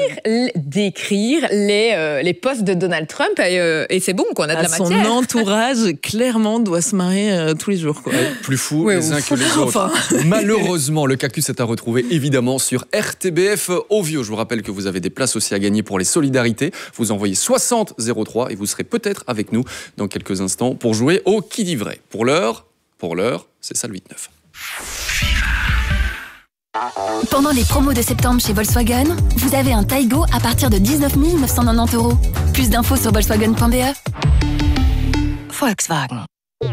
décrire les euh, les posts de Donald Trump et, euh, et c'est bon, quoi. On a de à la son matière. Son entourage clairement doit se marier euh, tous les jours, quoi. Ouais, plus fous ouais, les uns que les autres. Enfin... Malheureusement, le cactus est à retrouver évidemment sur R T B F Ovio. Je vous rappelle que vous avez des places aussi à gagner pour les solidarités. Vous envoyez soixante zéro trois et vous serez peut-être avec nous dans quelques instants pour jouer au Qui dit vrai. Pour l'heure, pour l'heure, c'est ça le huit neuf. Pendant les promos de septembre chez Volkswagen, vous avez un Taigo à partir de dix-neuf mille neuf cent quatre-vingt-dix euros. Plus d'infos sur volkswagen point b e. Volkswagen.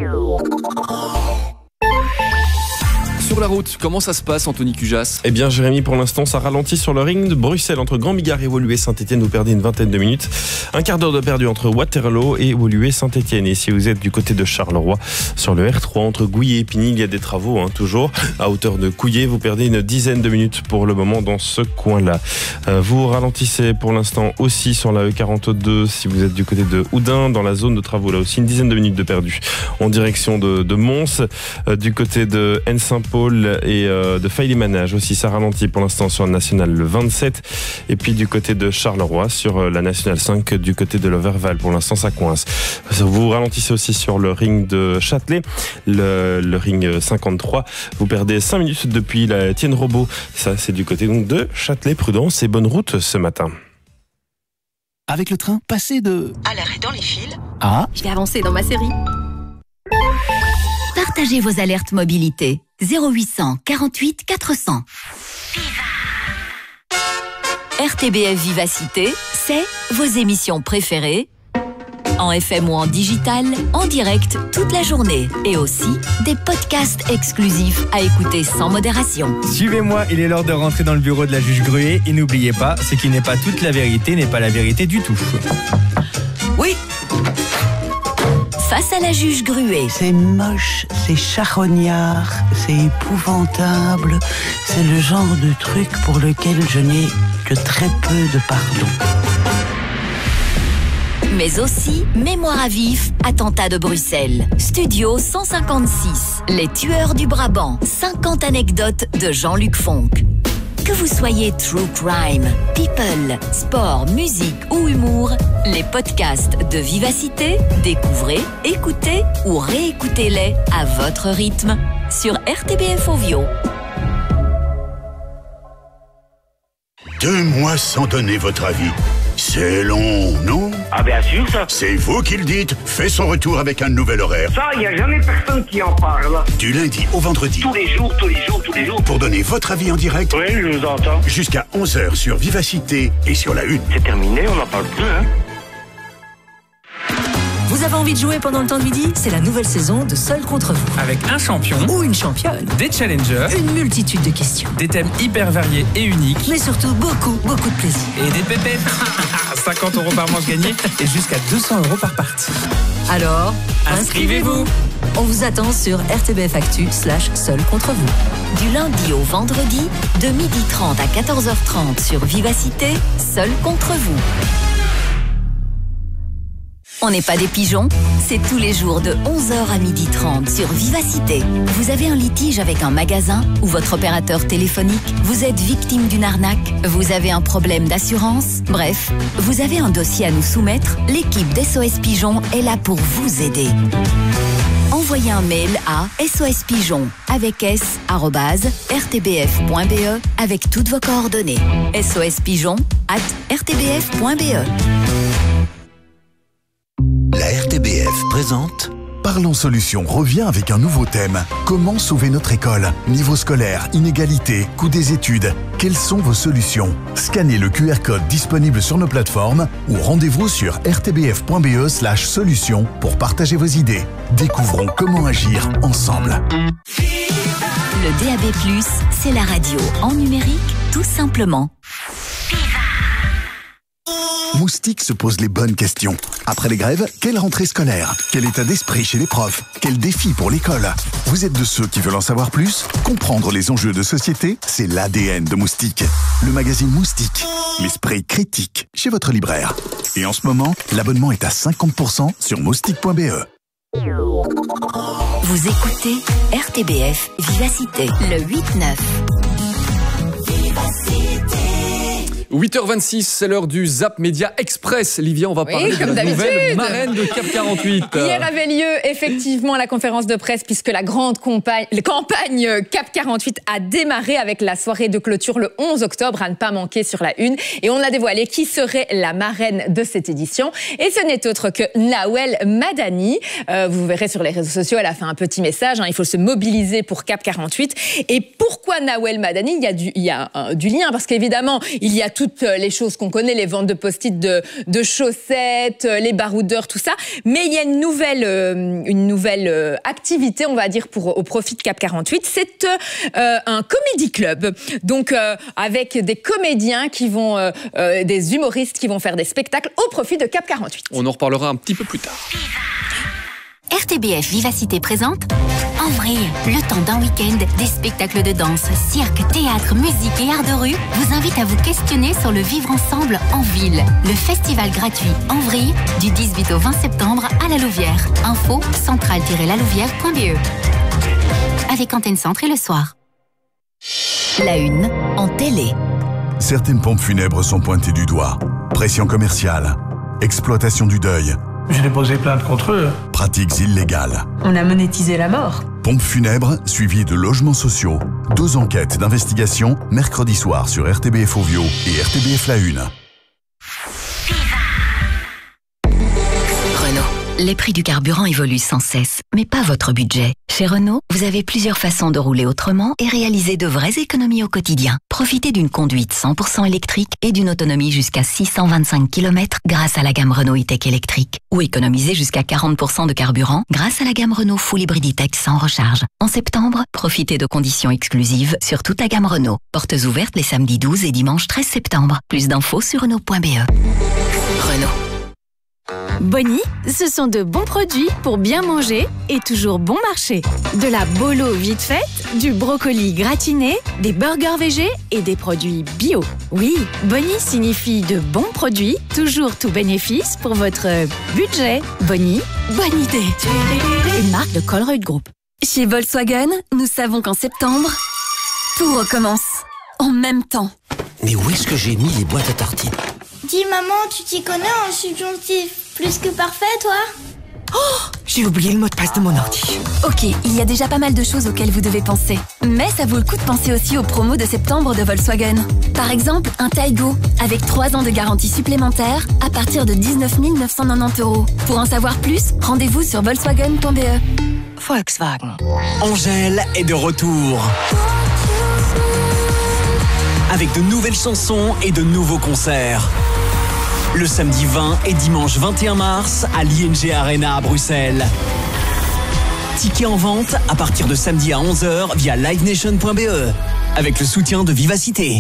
Sur la route, comment ça se passe, Anthony Cujas? Eh bien, Jérémy, pour l'instant, ça ralentit sur le ring de Bruxelles entre Grand Bigard et Woluwe-Saint-Étienne. Vous perdez une vingtaine de minutes. Un quart d'heure de perdu entre Waterloo et Woluwe-Saint-Étienne. Et si vous êtes du côté de Charleroi, sur le R trois entre Gouillé et Pigny, il y a des travaux, hein, toujours. À hauteur de Couillé, vous perdez une dizaine de minutes pour le moment dans ce coin-là. Euh, vous ralentissez pour l'instant aussi sur la E quarante-deux si vous êtes du côté de Houdin, dans la zone de travaux. Là aussi, une dizaine de minutes de perdu. En direction de, de Mons, euh, du côté de N-Saint-Paul et euh, de Faille-les-Manages aussi, ça ralentit pour l'instant sur la nationale le vingt-sept, et puis du côté de Charleroi sur euh, la nationale cinq, du côté de l'Overval pour l'instant ça coince. Vous ralentissez aussi sur le ring de Châtelet, le, le ring cinquante-trois, vous perdez cinq minutes depuis la Tienne Robot, ça c'est du côté donc de Châtelet. Prudence et bonne route ce matin. Avec le train, passez de à l'arrêt dans les fils à je vais avancer dans ma série. Partagez vos alertes mobilité. zéro huit cent quarante-huit quatre cents. R T B F Vivacité, c'est vos émissions préférées, en F M ou en digital, en direct toute la journée. Et aussi des podcasts exclusifs à écouter sans modération. Suivez-moi, il est l'heure de rentrer dans le bureau de la juge Gruet. Et n'oubliez pas, ce qui n'est pas toute la vérité n'est pas la vérité du tout. Oui. Face à la juge Gruet. C'est moche, c'est charognard, c'est épouvantable. C'est le genre de truc pour lequel je n'ai que très peu de pardon. mais aussi Mémoire à vif, attentat de Bruxelles. Studio cent cinquante-six, Les tueurs du Brabant, cinquante anecdotes de Jean-Luc Fonck. Que vous soyez true crime, people, sport, musique ou humour, les podcasts de Vivacité, découvrez, écoutez ou réécoutez-les à votre rythme sur R T B F Ovio. Deux mois sans donner votre avis. C'est long, non? Ah bien sûr, ça. C'est vous qui le dites. Fait son retour avec un nouvel horaire. Ça, il n'y a jamais personne qui en parle. Du lundi au vendredi. Tous les jours, tous les jours, tous les jours. Pour donner votre avis en direct. Oui, je vous entends. Jusqu'à onze heures sur Vivacité et sur la Une. C'est terminé, on n'en parle plus, hein. Vous avez envie de jouer pendant le temps de midi? C'est la nouvelle saison de Seul contre vous. Avec un champion ou une championne, des challengers, une multitude de questions, des thèmes hyper variés et uniques, mais surtout beaucoup, beaucoup de plaisir. Et des pépettes. cinquante euros par manche gagnée et jusqu'à deux cents euros par partie. Alors, inscrivez-vous. On vous attend sur R T B F Actu slash Seul contre vous. Du lundi au vendredi, de midi trente à quatorze heures trente sur Vivacité, Seul contre vous. On n'est pas des pigeons, c'est tous les jours de onze heures à midi trente sur Vivacité. Vous avez un litige avec un magasin ou votre opérateur téléphonique, vous êtes victime d'une arnaque, vous avez un problème d'assurance, bref, vous avez un dossier à nous soumettre, l'équipe d'S O S Pigeon est là pour vous aider. Envoyez un mail à sospigeon avec s arobase r t b f point b e avec toutes vos coordonnées. sospigeon at r t b f point b e. La R T B F présente Parlons Solutions revient avec un nouveau thème. Comment sauver notre école? Niveau scolaire, inégalité, coût des études. Quelles sont vos solutions? Scannez le Q R code disponible sur nos plateformes ou rendez-vous sur r t b f point b e slash solutions pour partager vos idées. Découvrons comment agir ensemble. Le D A B plus, c'est la radio en numérique, tout simplement. Moustique se pose les bonnes questions. Après les grèves, quelle rentrée scolaire? Quel état d'esprit chez les profs? Quel défi pour l'école? Vous êtes de ceux qui veulent en savoir plus? Comprendre les enjeux de société, c'est l'A D N de Moustique. Le magazine Moustique, l'esprit critique, chez votre libraire. Et en ce moment, l'abonnement est à cinquante pour cent sur moustique point b e. Vous écoutez R T B F Vivacité, le huit neuf. huit heures vingt-six, c'est l'heure du Zap Média Express. Livia, on va parler oui, de la nouvelle marraine de Cap quarante-huit. Hier avait lieu effectivement la conférence de presse puisque la grande campagne, campagne Cap quarante-huit a démarré avec la soirée de clôture le onze octobre, à ne pas manquer sur la Une. Et on a dévoilé qui serait la marraine de cette édition. Et ce n'est autre que Nawel Madani. Euh, vous verrez sur les réseaux sociaux, elle a fait un petit message. Hein, il faut se mobiliser pour Cap quarante-huit. Et pourquoi Nawel Madani? Il y a du, il y a, euh, du lien parce qu'évidemment, il y a toutes les choses qu'on connaît, les ventes de post-it, de, de chaussettes, les baroudeurs, tout ça. Mais il y a une nouvelle, euh, une nouvelle euh, activité, on va dire, pour, au profit de Cap quarante-huit. C'est euh, un comedy club. Donc, euh, avec des comédiens qui vont, euh, euh, des humoristes qui vont faire des spectacles au profit de Cap quarante-huit. On en reparlera un petit peu plus tard. R T B F Vivacité présente En vrai, le temps d'un week-end, des spectacles de danse, cirque, théâtre, musique et art de rue vous invitent à vous questionner sur le vivre ensemble en ville. Le festival gratuit En vrai du dix-huit au vingt septembre à la Louvière. Info centrale tiret la louvière point b e. Avec Antenne Centre et le soir. La Une en télé. Certaines pompes funèbres sont pointées du doigt. Pression commerciale, exploitation du deuil. J'ai déposé plainte contre eux. Pratiques illégales. On a monétisé la mort. Pompes funèbres suivies de logements sociaux. Deux enquêtes d'investigation mercredi soir sur R T B F Ovio et R T B F La Une. Les prix du carburant évoluent sans cesse, mais pas votre budget. Chez Renault, vous avez plusieurs façons de rouler autrement et réaliser de vraies économies au quotidien. Profitez d'une conduite cent pour cent électrique et d'une autonomie jusqu'à six cent vingt-cinq kilomètres grâce à la gamme Renault E-Tech électrique. Ou économisez jusqu'à quarante pour cent de carburant grâce à la gamme Renault Full Hybrid E-Tech sans recharge. En septembre, profitez de conditions exclusives sur toute la gamme Renault. Portes ouvertes les samedis douze et dimanche treize septembre. Plus d'infos sur Renault point b e. Renault. Bonnie, ce sont de bons produits pour bien manger et toujours bon marché. De la bolo vite faite, du brocoli gratiné, des burgers végés et des produits bio. Oui, Bonnie signifie de bons produits, toujours tout bénéfice pour votre budget. Bonnie, bonne idée. Une marque de Colruyt Group. Chez Volkswagen, nous savons qu'en septembre, tout recommence. En même temps. Mais où est-ce que j'ai mis les boîtes à tartines ? Dis maman, tu t'y connais en subjonctif plus que parfait, toi ? Oh, j'ai oublié le mot de passe de mon ordi. Ok, il y a déjà pas mal de choses auxquelles vous devez penser. Mais ça vaut le coup de penser aussi aux promos de septembre de Volkswagen. Par exemple, un Taigo, avec trois ans de garantie supplémentaire à partir de dix-neuf mille neuf cent quatre-vingt-dix euros. Pour en savoir plus, rendez-vous sur volkswagen point b e. Volkswagen. Angèle est de retour. Avec de nouvelles chansons et de nouveaux concerts. Le samedi vingt et dimanche vingt et un mars à l'I N G Arena à Bruxelles. Tickets en vente à partir de samedi à onze heures via live nation point b e avec le soutien de Vivacité.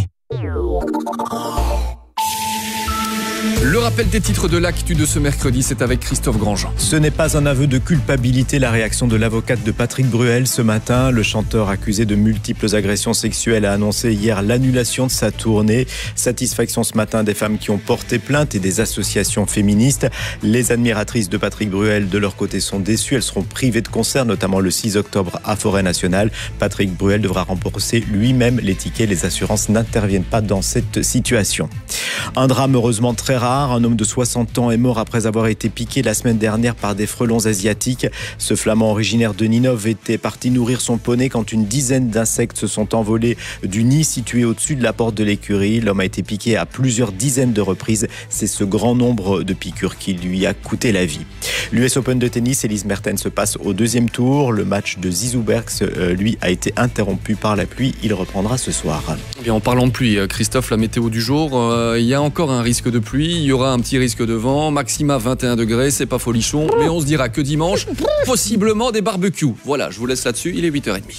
Le rappel des titres de l'actu de ce mercredi, c'est avec Christophe Grandjean. Ce n'est pas un aveu de culpabilité, la réaction de l'avocate de Patrick Bruel ce matin. Le chanteur accusé de multiples agressions sexuelles a annoncé hier l'annulation de sa tournée. Satisfaction ce matin des femmes qui ont porté plainte et des associations féministes. Les admiratrices de Patrick Bruel, de leur côté, sont déçues. Elles seront privées de concerts, notamment le six octobre à Forêt Nationale. Patrick Bruel devra rembourser lui-même les tickets. Les assurances n'interviennent pas dans cette situation. Un drame heureusement très rare. Un homme de soixante ans est mort après avoir été piqué la semaine dernière par des frelons asiatiques. Ce flamand originaire de Ninove était parti nourrir son poney quand une dizaine d'insectes se sont envolés du nid situé au-dessus de la porte de l'écurie. L'homme a été piqué à plusieurs dizaines de reprises. C'est ce grand nombre de piqûres qui lui a coûté la vie. L'U S Open de tennis, Elise Mertens se passe au deuxième tour. Le match de Zizou Bergs, euh, lui, a été interrompu par la pluie. Il reprendra ce soir. Et en parlant de pluie, Christophe, la météo du jour, euh, il y a encore un risque de pluie. Il y aura un petit risque de vent, maxima vingt et un degrés, c'est pas folichon, mais on se dira que dimanche, possiblement des barbecues. Voilà, je vous laisse là-dessus, il est huit heures trente.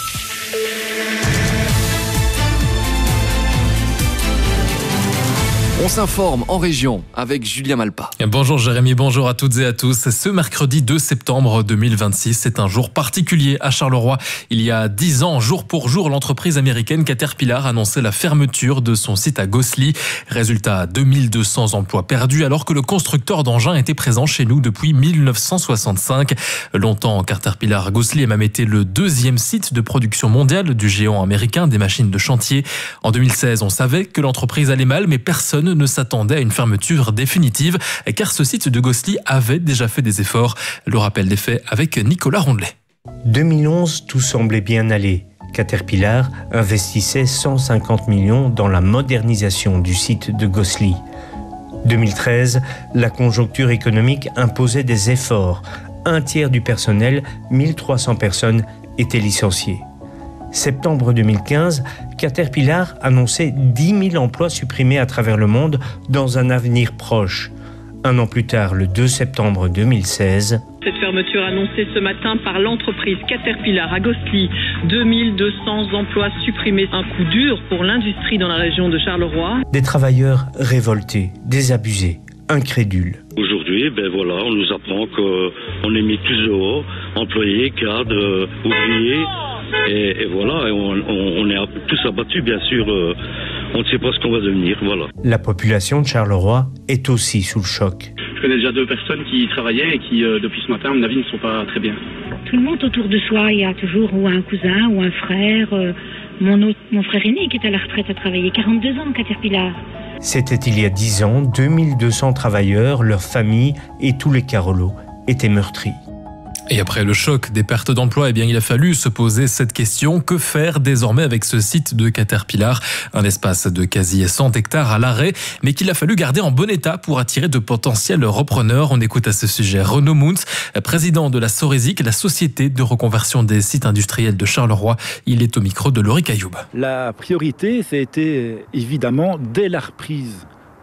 On s'informe en région avec Julien Malpa. Bonjour Jérémy, bonjour à toutes et à tous. Ce mercredi deux septembre deux mille vingt-six, c'est un jour particulier à Charleroi. Il y a dix ans, jour pour jour, l'entreprise américaine Caterpillar annonçait la fermeture de son site à Gosselies. Résultat, deux mille deux cents emplois perdus alors que le constructeur d'engins était présent chez nous depuis mille neuf cent soixante-cinq. Longtemps, Caterpillar à Gosselies a même été le deuxième site de production mondiale du géant américain des machines de chantier. En deux mille seize, on savait que l'entreprise allait mal, mais personne ne s'attendait à une fermeture définitive, car ce site de Gosselies avait déjà fait des efforts. Le rappel des faits avec Nicolas Rondelet. deux mille onze, tout semblait bien aller. Caterpillar investissait cent cinquante millions dans la modernisation du site de Gosselies. deux mille treize, la conjoncture économique imposait des efforts. Un tiers du personnel, mille trois cents personnes, étaient licenciées. Septembre deux mille quinze, Caterpillar annonçait dix mille emplois supprimés à travers le monde dans un avenir proche. Un an plus tard, le deux septembre deux mille seize... Cette fermeture annoncée ce matin par l'entreprise Caterpillar à Gosselies. deux mille deux cents emplois supprimés. Un coup dur pour l'industrie dans la région de Charleroi. Des travailleurs révoltés, désabusés, incrédules. Aujourd'hui, ben voilà, on nous apprend qu'on est mis tous dehors, employés, cadres, ouvriers. Et, et voilà, et on, on, on est tous abattus, bien sûr. Euh, on ne sait pas ce qu'on va devenir, voilà. La population de Charleroi est aussi sous le choc. Je connais déjà deux personnes qui travaillaient et qui, euh, depuis ce matin, à mon avis, ne sont pas très bien. Tout le monde autour de soi, il y a toujours ou un cousin ou un frère. Euh, mon, autre, mon frère aîné qui est à la retraite a travaillé quarante-deux ans au Caterpillar. C'était il y a dix ans, deux mille deux cents travailleurs, leurs familles et tous les Carolos étaient meurtris. Et après le choc des pertes d'emploi, eh bien, il a fallu se poser cette question. Que faire désormais avec ce site de Caterpillar? Un espace de quasi cent hectares à l'arrêt, mais qu'il a fallu garder en bon état pour attirer de potentiels repreneurs. On écoute à ce sujet Renaud Muntz, président de la Sorésic, la société de reconversion des sites industriels de Charleroi. Il est au micro de Laurie Cailloub. La priorité, ça a été évidemment, dès la reprise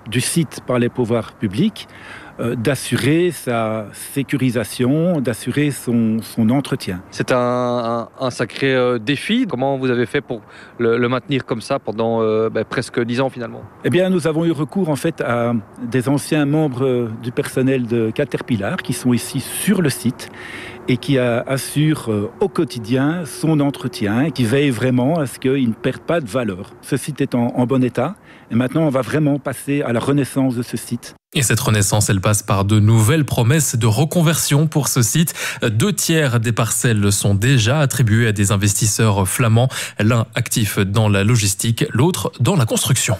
du site par les pouvoirs publics, euh, d'assurer sa sécurisation, d'assurer son, son entretien. C'est un, un, un sacré euh, défi. Comment vous avez fait pour le, le maintenir comme ça pendant euh, ben, presque dix ans finalement? Eh bien, nous avons eu recours en fait à des anciens membres du personnel de Caterpillar qui sont ici sur le site et qui a, assure euh, au quotidien son entretien et qui veille vraiment à ce qu'il ne perde pas de valeur. Ce site est en, en bon état et maintenant on va vraiment passer à la renaissance de ce site. Et cette renaissance, elle passe par de nouvelles promesses de reconversion pour ce site. Deux tiers des parcelles sont déjà attribuées à des investisseurs flamands, l'un actif dans la logistique, l'autre dans la construction.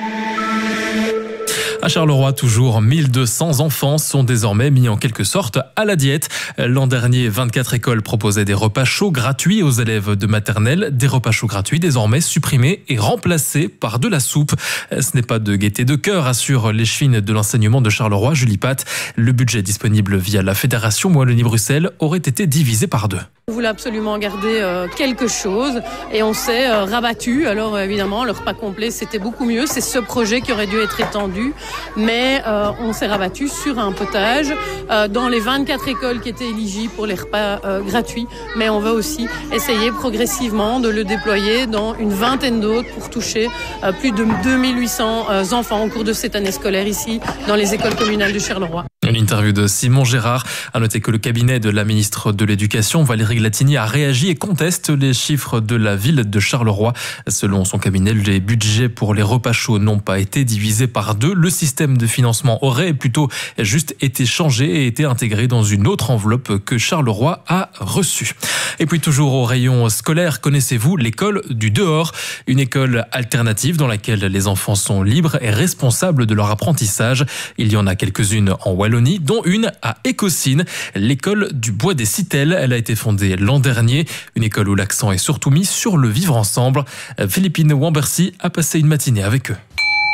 À Charleroi, toujours mille deux cents enfants sont désormais mis en quelque sorte à la diète. L'an dernier, vingt-quatre écoles proposaient des repas chauds gratuits aux élèves de maternelle. Des repas chauds gratuits désormais supprimés et remplacés par de la soupe. Ce n'est pas de gaieté de cœur, assure l'échevine de l'enseignement de Charleroi, Julie Pat. Le budget disponible via la Fédération Wallonie-Bruxelles aurait été divisé par deux. On voulait absolument garder euh, quelque chose et on s'est euh, rabattu. Alors euh, évidemment, le repas complet, c'était beaucoup mieux. C'est ce projet qui aurait dû être étendu. Mais euh, on s'est rabattu sur un potage euh, dans les vingt-quatre écoles qui étaient éligibles pour les repas euh, gratuits. Mais on va aussi essayer progressivement de le déployer dans une vingtaine d'autres pour toucher euh, plus de deux mille huit cents euh, enfants au cours de cette année scolaire ici dans les écoles communales de Charleroi. Une interview de Simon Gérard. À noter que le cabinet de la ministre de l'Éducation, Valérie Glatini, a réagi et conteste les chiffres de la ville de Charleroi. Selon son cabinet, les budgets pour les repas chauds n'ont pas été divisés par deux. Le système de financement aurait plutôt juste été changé et été intégré dans une autre enveloppe que Charleroi a reçue. Et puis toujours au rayon scolaire, connaissez-vous l'école du dehors? Une école alternative dans laquelle les enfants sont libres et responsables de leur apprentissage. Il y en a quelques-unes en Wallonie, dont une à Écosine, l'école du Bois des Citelles. Elle a été fondée l'an dernier, une école où l'accent est surtout mis sur le vivre ensemble. Philippine Wambercy a passé une matinée avec eux.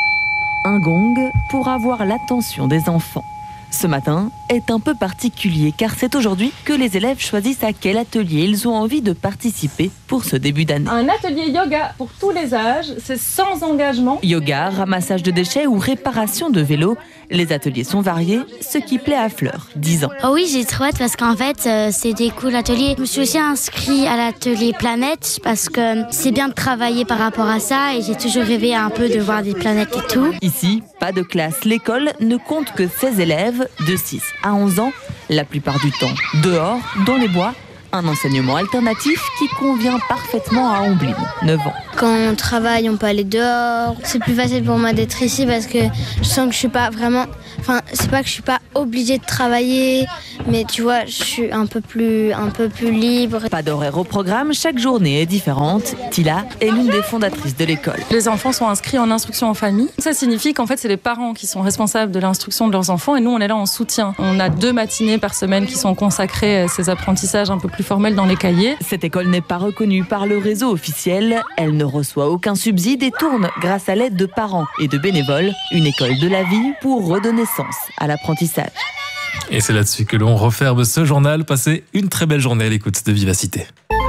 Un gong pour avoir l'attention des enfants. Ce matin est un peu particulier car c'est aujourd'hui que les élèves choisissent à quel atelier ils ont envie de participer pour ce début d'année. Un atelier yoga pour tous les âges, c'est sans engagement. Yoga, ramassage de déchets ou réparation de vélos, les ateliers sont variés, ce qui plaît à Fleur, dix ans. Oh oui, j'ai trop hâte parce qu'en fait, euh, c'est des cool ateliers. Je me suis aussi inscrite à l'atelier Planète parce que c'est bien de travailler par rapport à ça et j'ai toujours rêvé un peu de voir des planètes et tout. Ici, pas de classe. L'école ne compte que seize élèves de six à onze ans, la plupart du temps dehors, dans les bois. Un enseignement alternatif qui convient parfaitement à Omblin, neuf ans. Quand on travaille, on peut aller dehors. C'est plus facile pour moi d'être ici parce que je sens que je suis pas vraiment... Enfin, c'est pas que je suis pas obligée de travailler, mais tu vois, je suis un peu plus, un peu plus libre. Pas d'horaire au programme, chaque journée est différente. Tila est l'une des fondatrices de l'école. Les enfants sont inscrits en instruction en famille. Ça signifie qu'en fait, c'est les parents qui sont responsables de l'instruction de leurs enfants et nous, on est là en soutien. On a deux matinées par semaine qui sont consacrées à ces apprentissages un peu plus formels dans les cahiers. Cette école n'est pas reconnue par le réseau officiel. Elle ne reçoit aucun subside et tourne grâce à l'aide de parents et de bénévoles. Une école de la vie pour redonner sens à l'apprentissage. Et c'est là-dessus que l'on referme ce journal. Passez une très belle journée à l'écoute de Vivacité.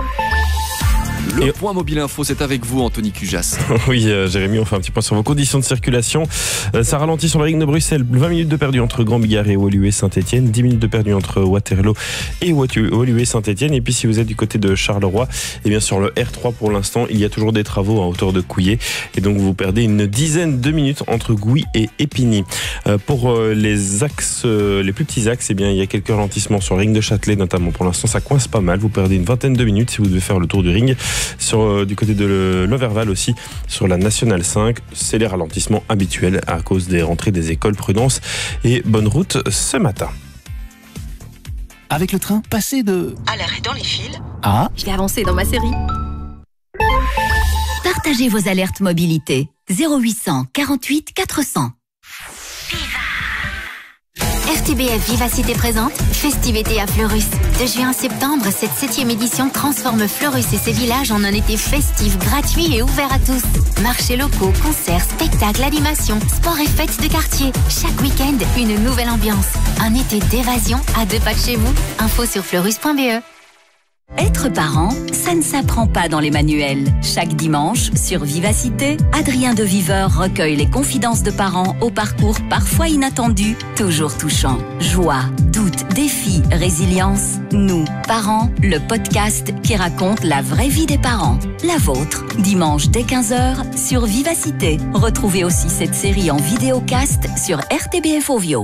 Le Et... point mobile info, c'est avec vous, Anthony Cujas. Oui, euh, Jérémy, on fait un petit point sur vos conditions de circulation. Euh, ça ralentit sur la ligne de Bruxelles. vingt minutes de perdu entre Grand-Bigard et Woluwe-Saint-Etienne. dix minutes de perdu entre Waterloo et Woluwe-Saint-Etienne. Et puis, si vous êtes du côté de Charleroi, et bien sur le R trois pour l'instant, il y a toujours des travaux à hauteur de Couillet. Et donc, vous perdez une dizaine de minutes entre Gouy et Épigny. Euh, pour euh, les axes, euh, les plus petits axes, eh bien, il y a quelques ralentissements sur le ring de Châtelet, notamment. Pour l'instant, ça coince pas mal. Vous perdez une vingtaine de minutes si vous devez faire le tour du ring. Sur, euh, du côté de l'Overval aussi, sur la Nationale cinq, c'est les ralentissements habituels à cause des rentrées des écoles. Prudence et bonne route ce matin. Avec le train, passer de... à l'arrêt dans les fils. Ah, je vais avancer dans ma série. Partagez vos alertes mobilité. zéro huit cent quarante-huit quatre cents. R T B F Vivacité présente Festivité à Fleurus. De juin à septembre, cette septième édition transforme Fleurus et ses villages en un été festif, gratuit et ouvert à tous. Marchés locaux, concerts, spectacles, animations, sports et fêtes de quartier. Chaque week-end, une nouvelle ambiance. Un été d'évasion à deux pas de chez vous. Info sur fleurus point b e. Être parent, ça ne s'apprend pas dans les manuels. Chaque dimanche, sur Vivacité, Adrien de Viveur recueille les confidences de parents au parcours parfois inattendu, toujours touchant. Joie, doute, défi, résilience. Nous, parents, le podcast qui raconte la vraie vie des parents. La vôtre, dimanche dès quinze heures sur Vivacité. Retrouvez aussi cette série en vidéocast sur R T B F Ovio.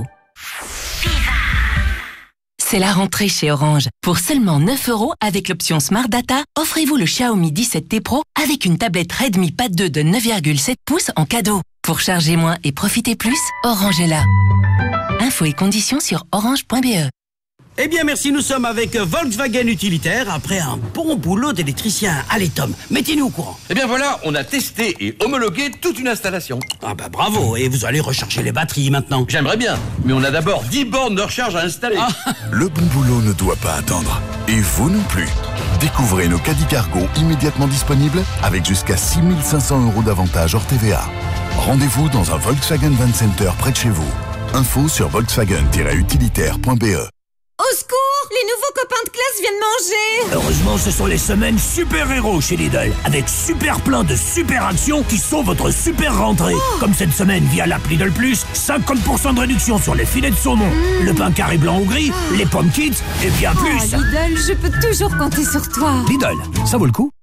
C'est la rentrée chez Orange. Pour seulement neuf euros avec l'option Smart Data, offrez-vous le Xiaomi dix-sept T Pro avec une tablette Redmi Pad deux de neuf virgule sept pouces en cadeau. Pour charger moins et profiter plus, Orange est là. Infos et conditions sur orange point b e. Eh bien merci, nous sommes avec Volkswagen Utilitaire après un bon boulot d'électricien. Allez Tom, mettez-nous au courant. Eh bien voilà, on a testé et homologué toute une installation. Ah bah bravo, et vous allez recharger les batteries maintenant. J'aimerais bien, mais on a d'abord dix bornes de recharge à installer. Ah. Le bon boulot ne doit pas attendre. Et vous non plus. Découvrez nos caddies cargo immédiatement disponibles avec jusqu'à six mille cinq cents euros d'avantage hors T V A. Rendez-vous dans un Volkswagen Van Center près de chez vous. Info sur volkswagen tiret utilitaire point b e. Au secours, les nouveaux copains de classe viennent manger. Heureusement, ce sont les semaines super-héros chez Lidl, avec super plein de super actions qui sont votre super rentrée. Oh. Comme cette semaine via l'app Lidl Plus, cinquante pour cent de réduction sur les filets de saumon, mmh. le pain carré blanc ou gris, oh. les pommes kids et bien oh, plus. Lidl, je peux toujours compter sur toi. Lidl, ça vaut le coup.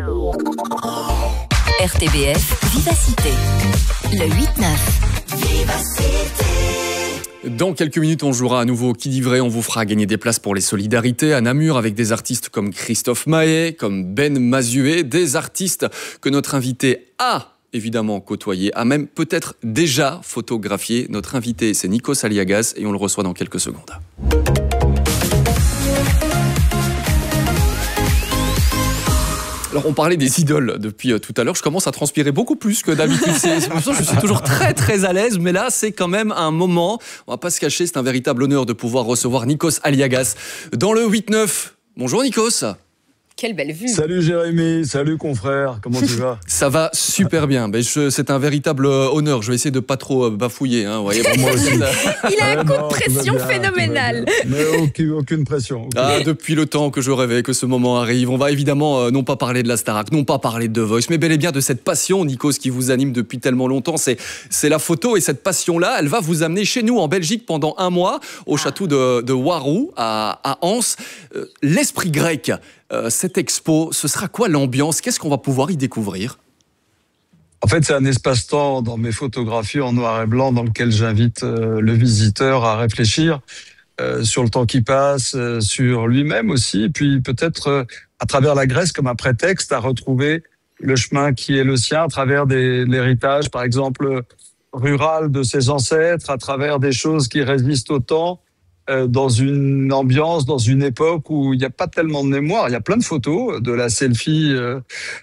R T B F Vivacité, le huit neuf. Vivacité. Dans quelques minutes, on jouera à nouveau au Qui dit vrai. On vous fera gagner des places pour les solidarités à Namur avec des artistes comme Christophe Maé, comme Ben Mazué, des artistes que notre invité a évidemment côtoyé, a même peut-être déjà photographié. Notre invité, c'est Nikos Aliagas et on le reçoit dans quelques secondes. Alors, on parlait des idoles depuis euh, tout à l'heure. Je commence à transpirer beaucoup plus que d'habitude. C'est, c'est pour ça que je suis toujours très, très à l'aise. Mais là, c'est quand même un moment. On va pas se cacher, c'est un véritable honneur de pouvoir recevoir Nikos Aliagas dans le huit neuf. Bonjour, Nikos. Quelle belle vue. Salut Jérémy, salut confrère, comment tu vas? Ça va super bien, mais je, c'est un véritable honneur. Je vais essayer de pas trop bafouiller. Hein, voyez, moi aussi. Il a un coup de pression bien, phénoménal. Mais aucune, aucune pression. Aucune. Ah, depuis le temps que je rêvais que ce moment arrive, on va évidemment euh, non pas parler de la Starac, non pas parler de The Voice, mais bel et bien de cette passion, Nikos, qui vous anime depuis tellement longtemps. C'est, c'est la photo, et cette passion-là, elle va vous amener chez nous en Belgique pendant un mois, au château de, de Warou, à, à Anse. Euh, l'esprit grec. Euh, cette expo, ce sera quoi l'ambiance? Qu'est-ce qu'on va pouvoir y découvrir? En fait, c'est un espace-temps dans mes photographies en noir et blanc dans lequel j'invite euh, le visiteur à réfléchir euh, sur le temps qui passe, euh, sur lui-même aussi, et puis peut-être euh, à travers la Grèce comme un prétexte à retrouver le chemin qui est le sien à travers des, l'héritage, par exemple, rural de ses ancêtres, à travers des choses qui résistent au temps, dans une ambiance, dans une époque où il n'y a pas tellement de mémoire. Il y a plein de photos, de la selfie euh,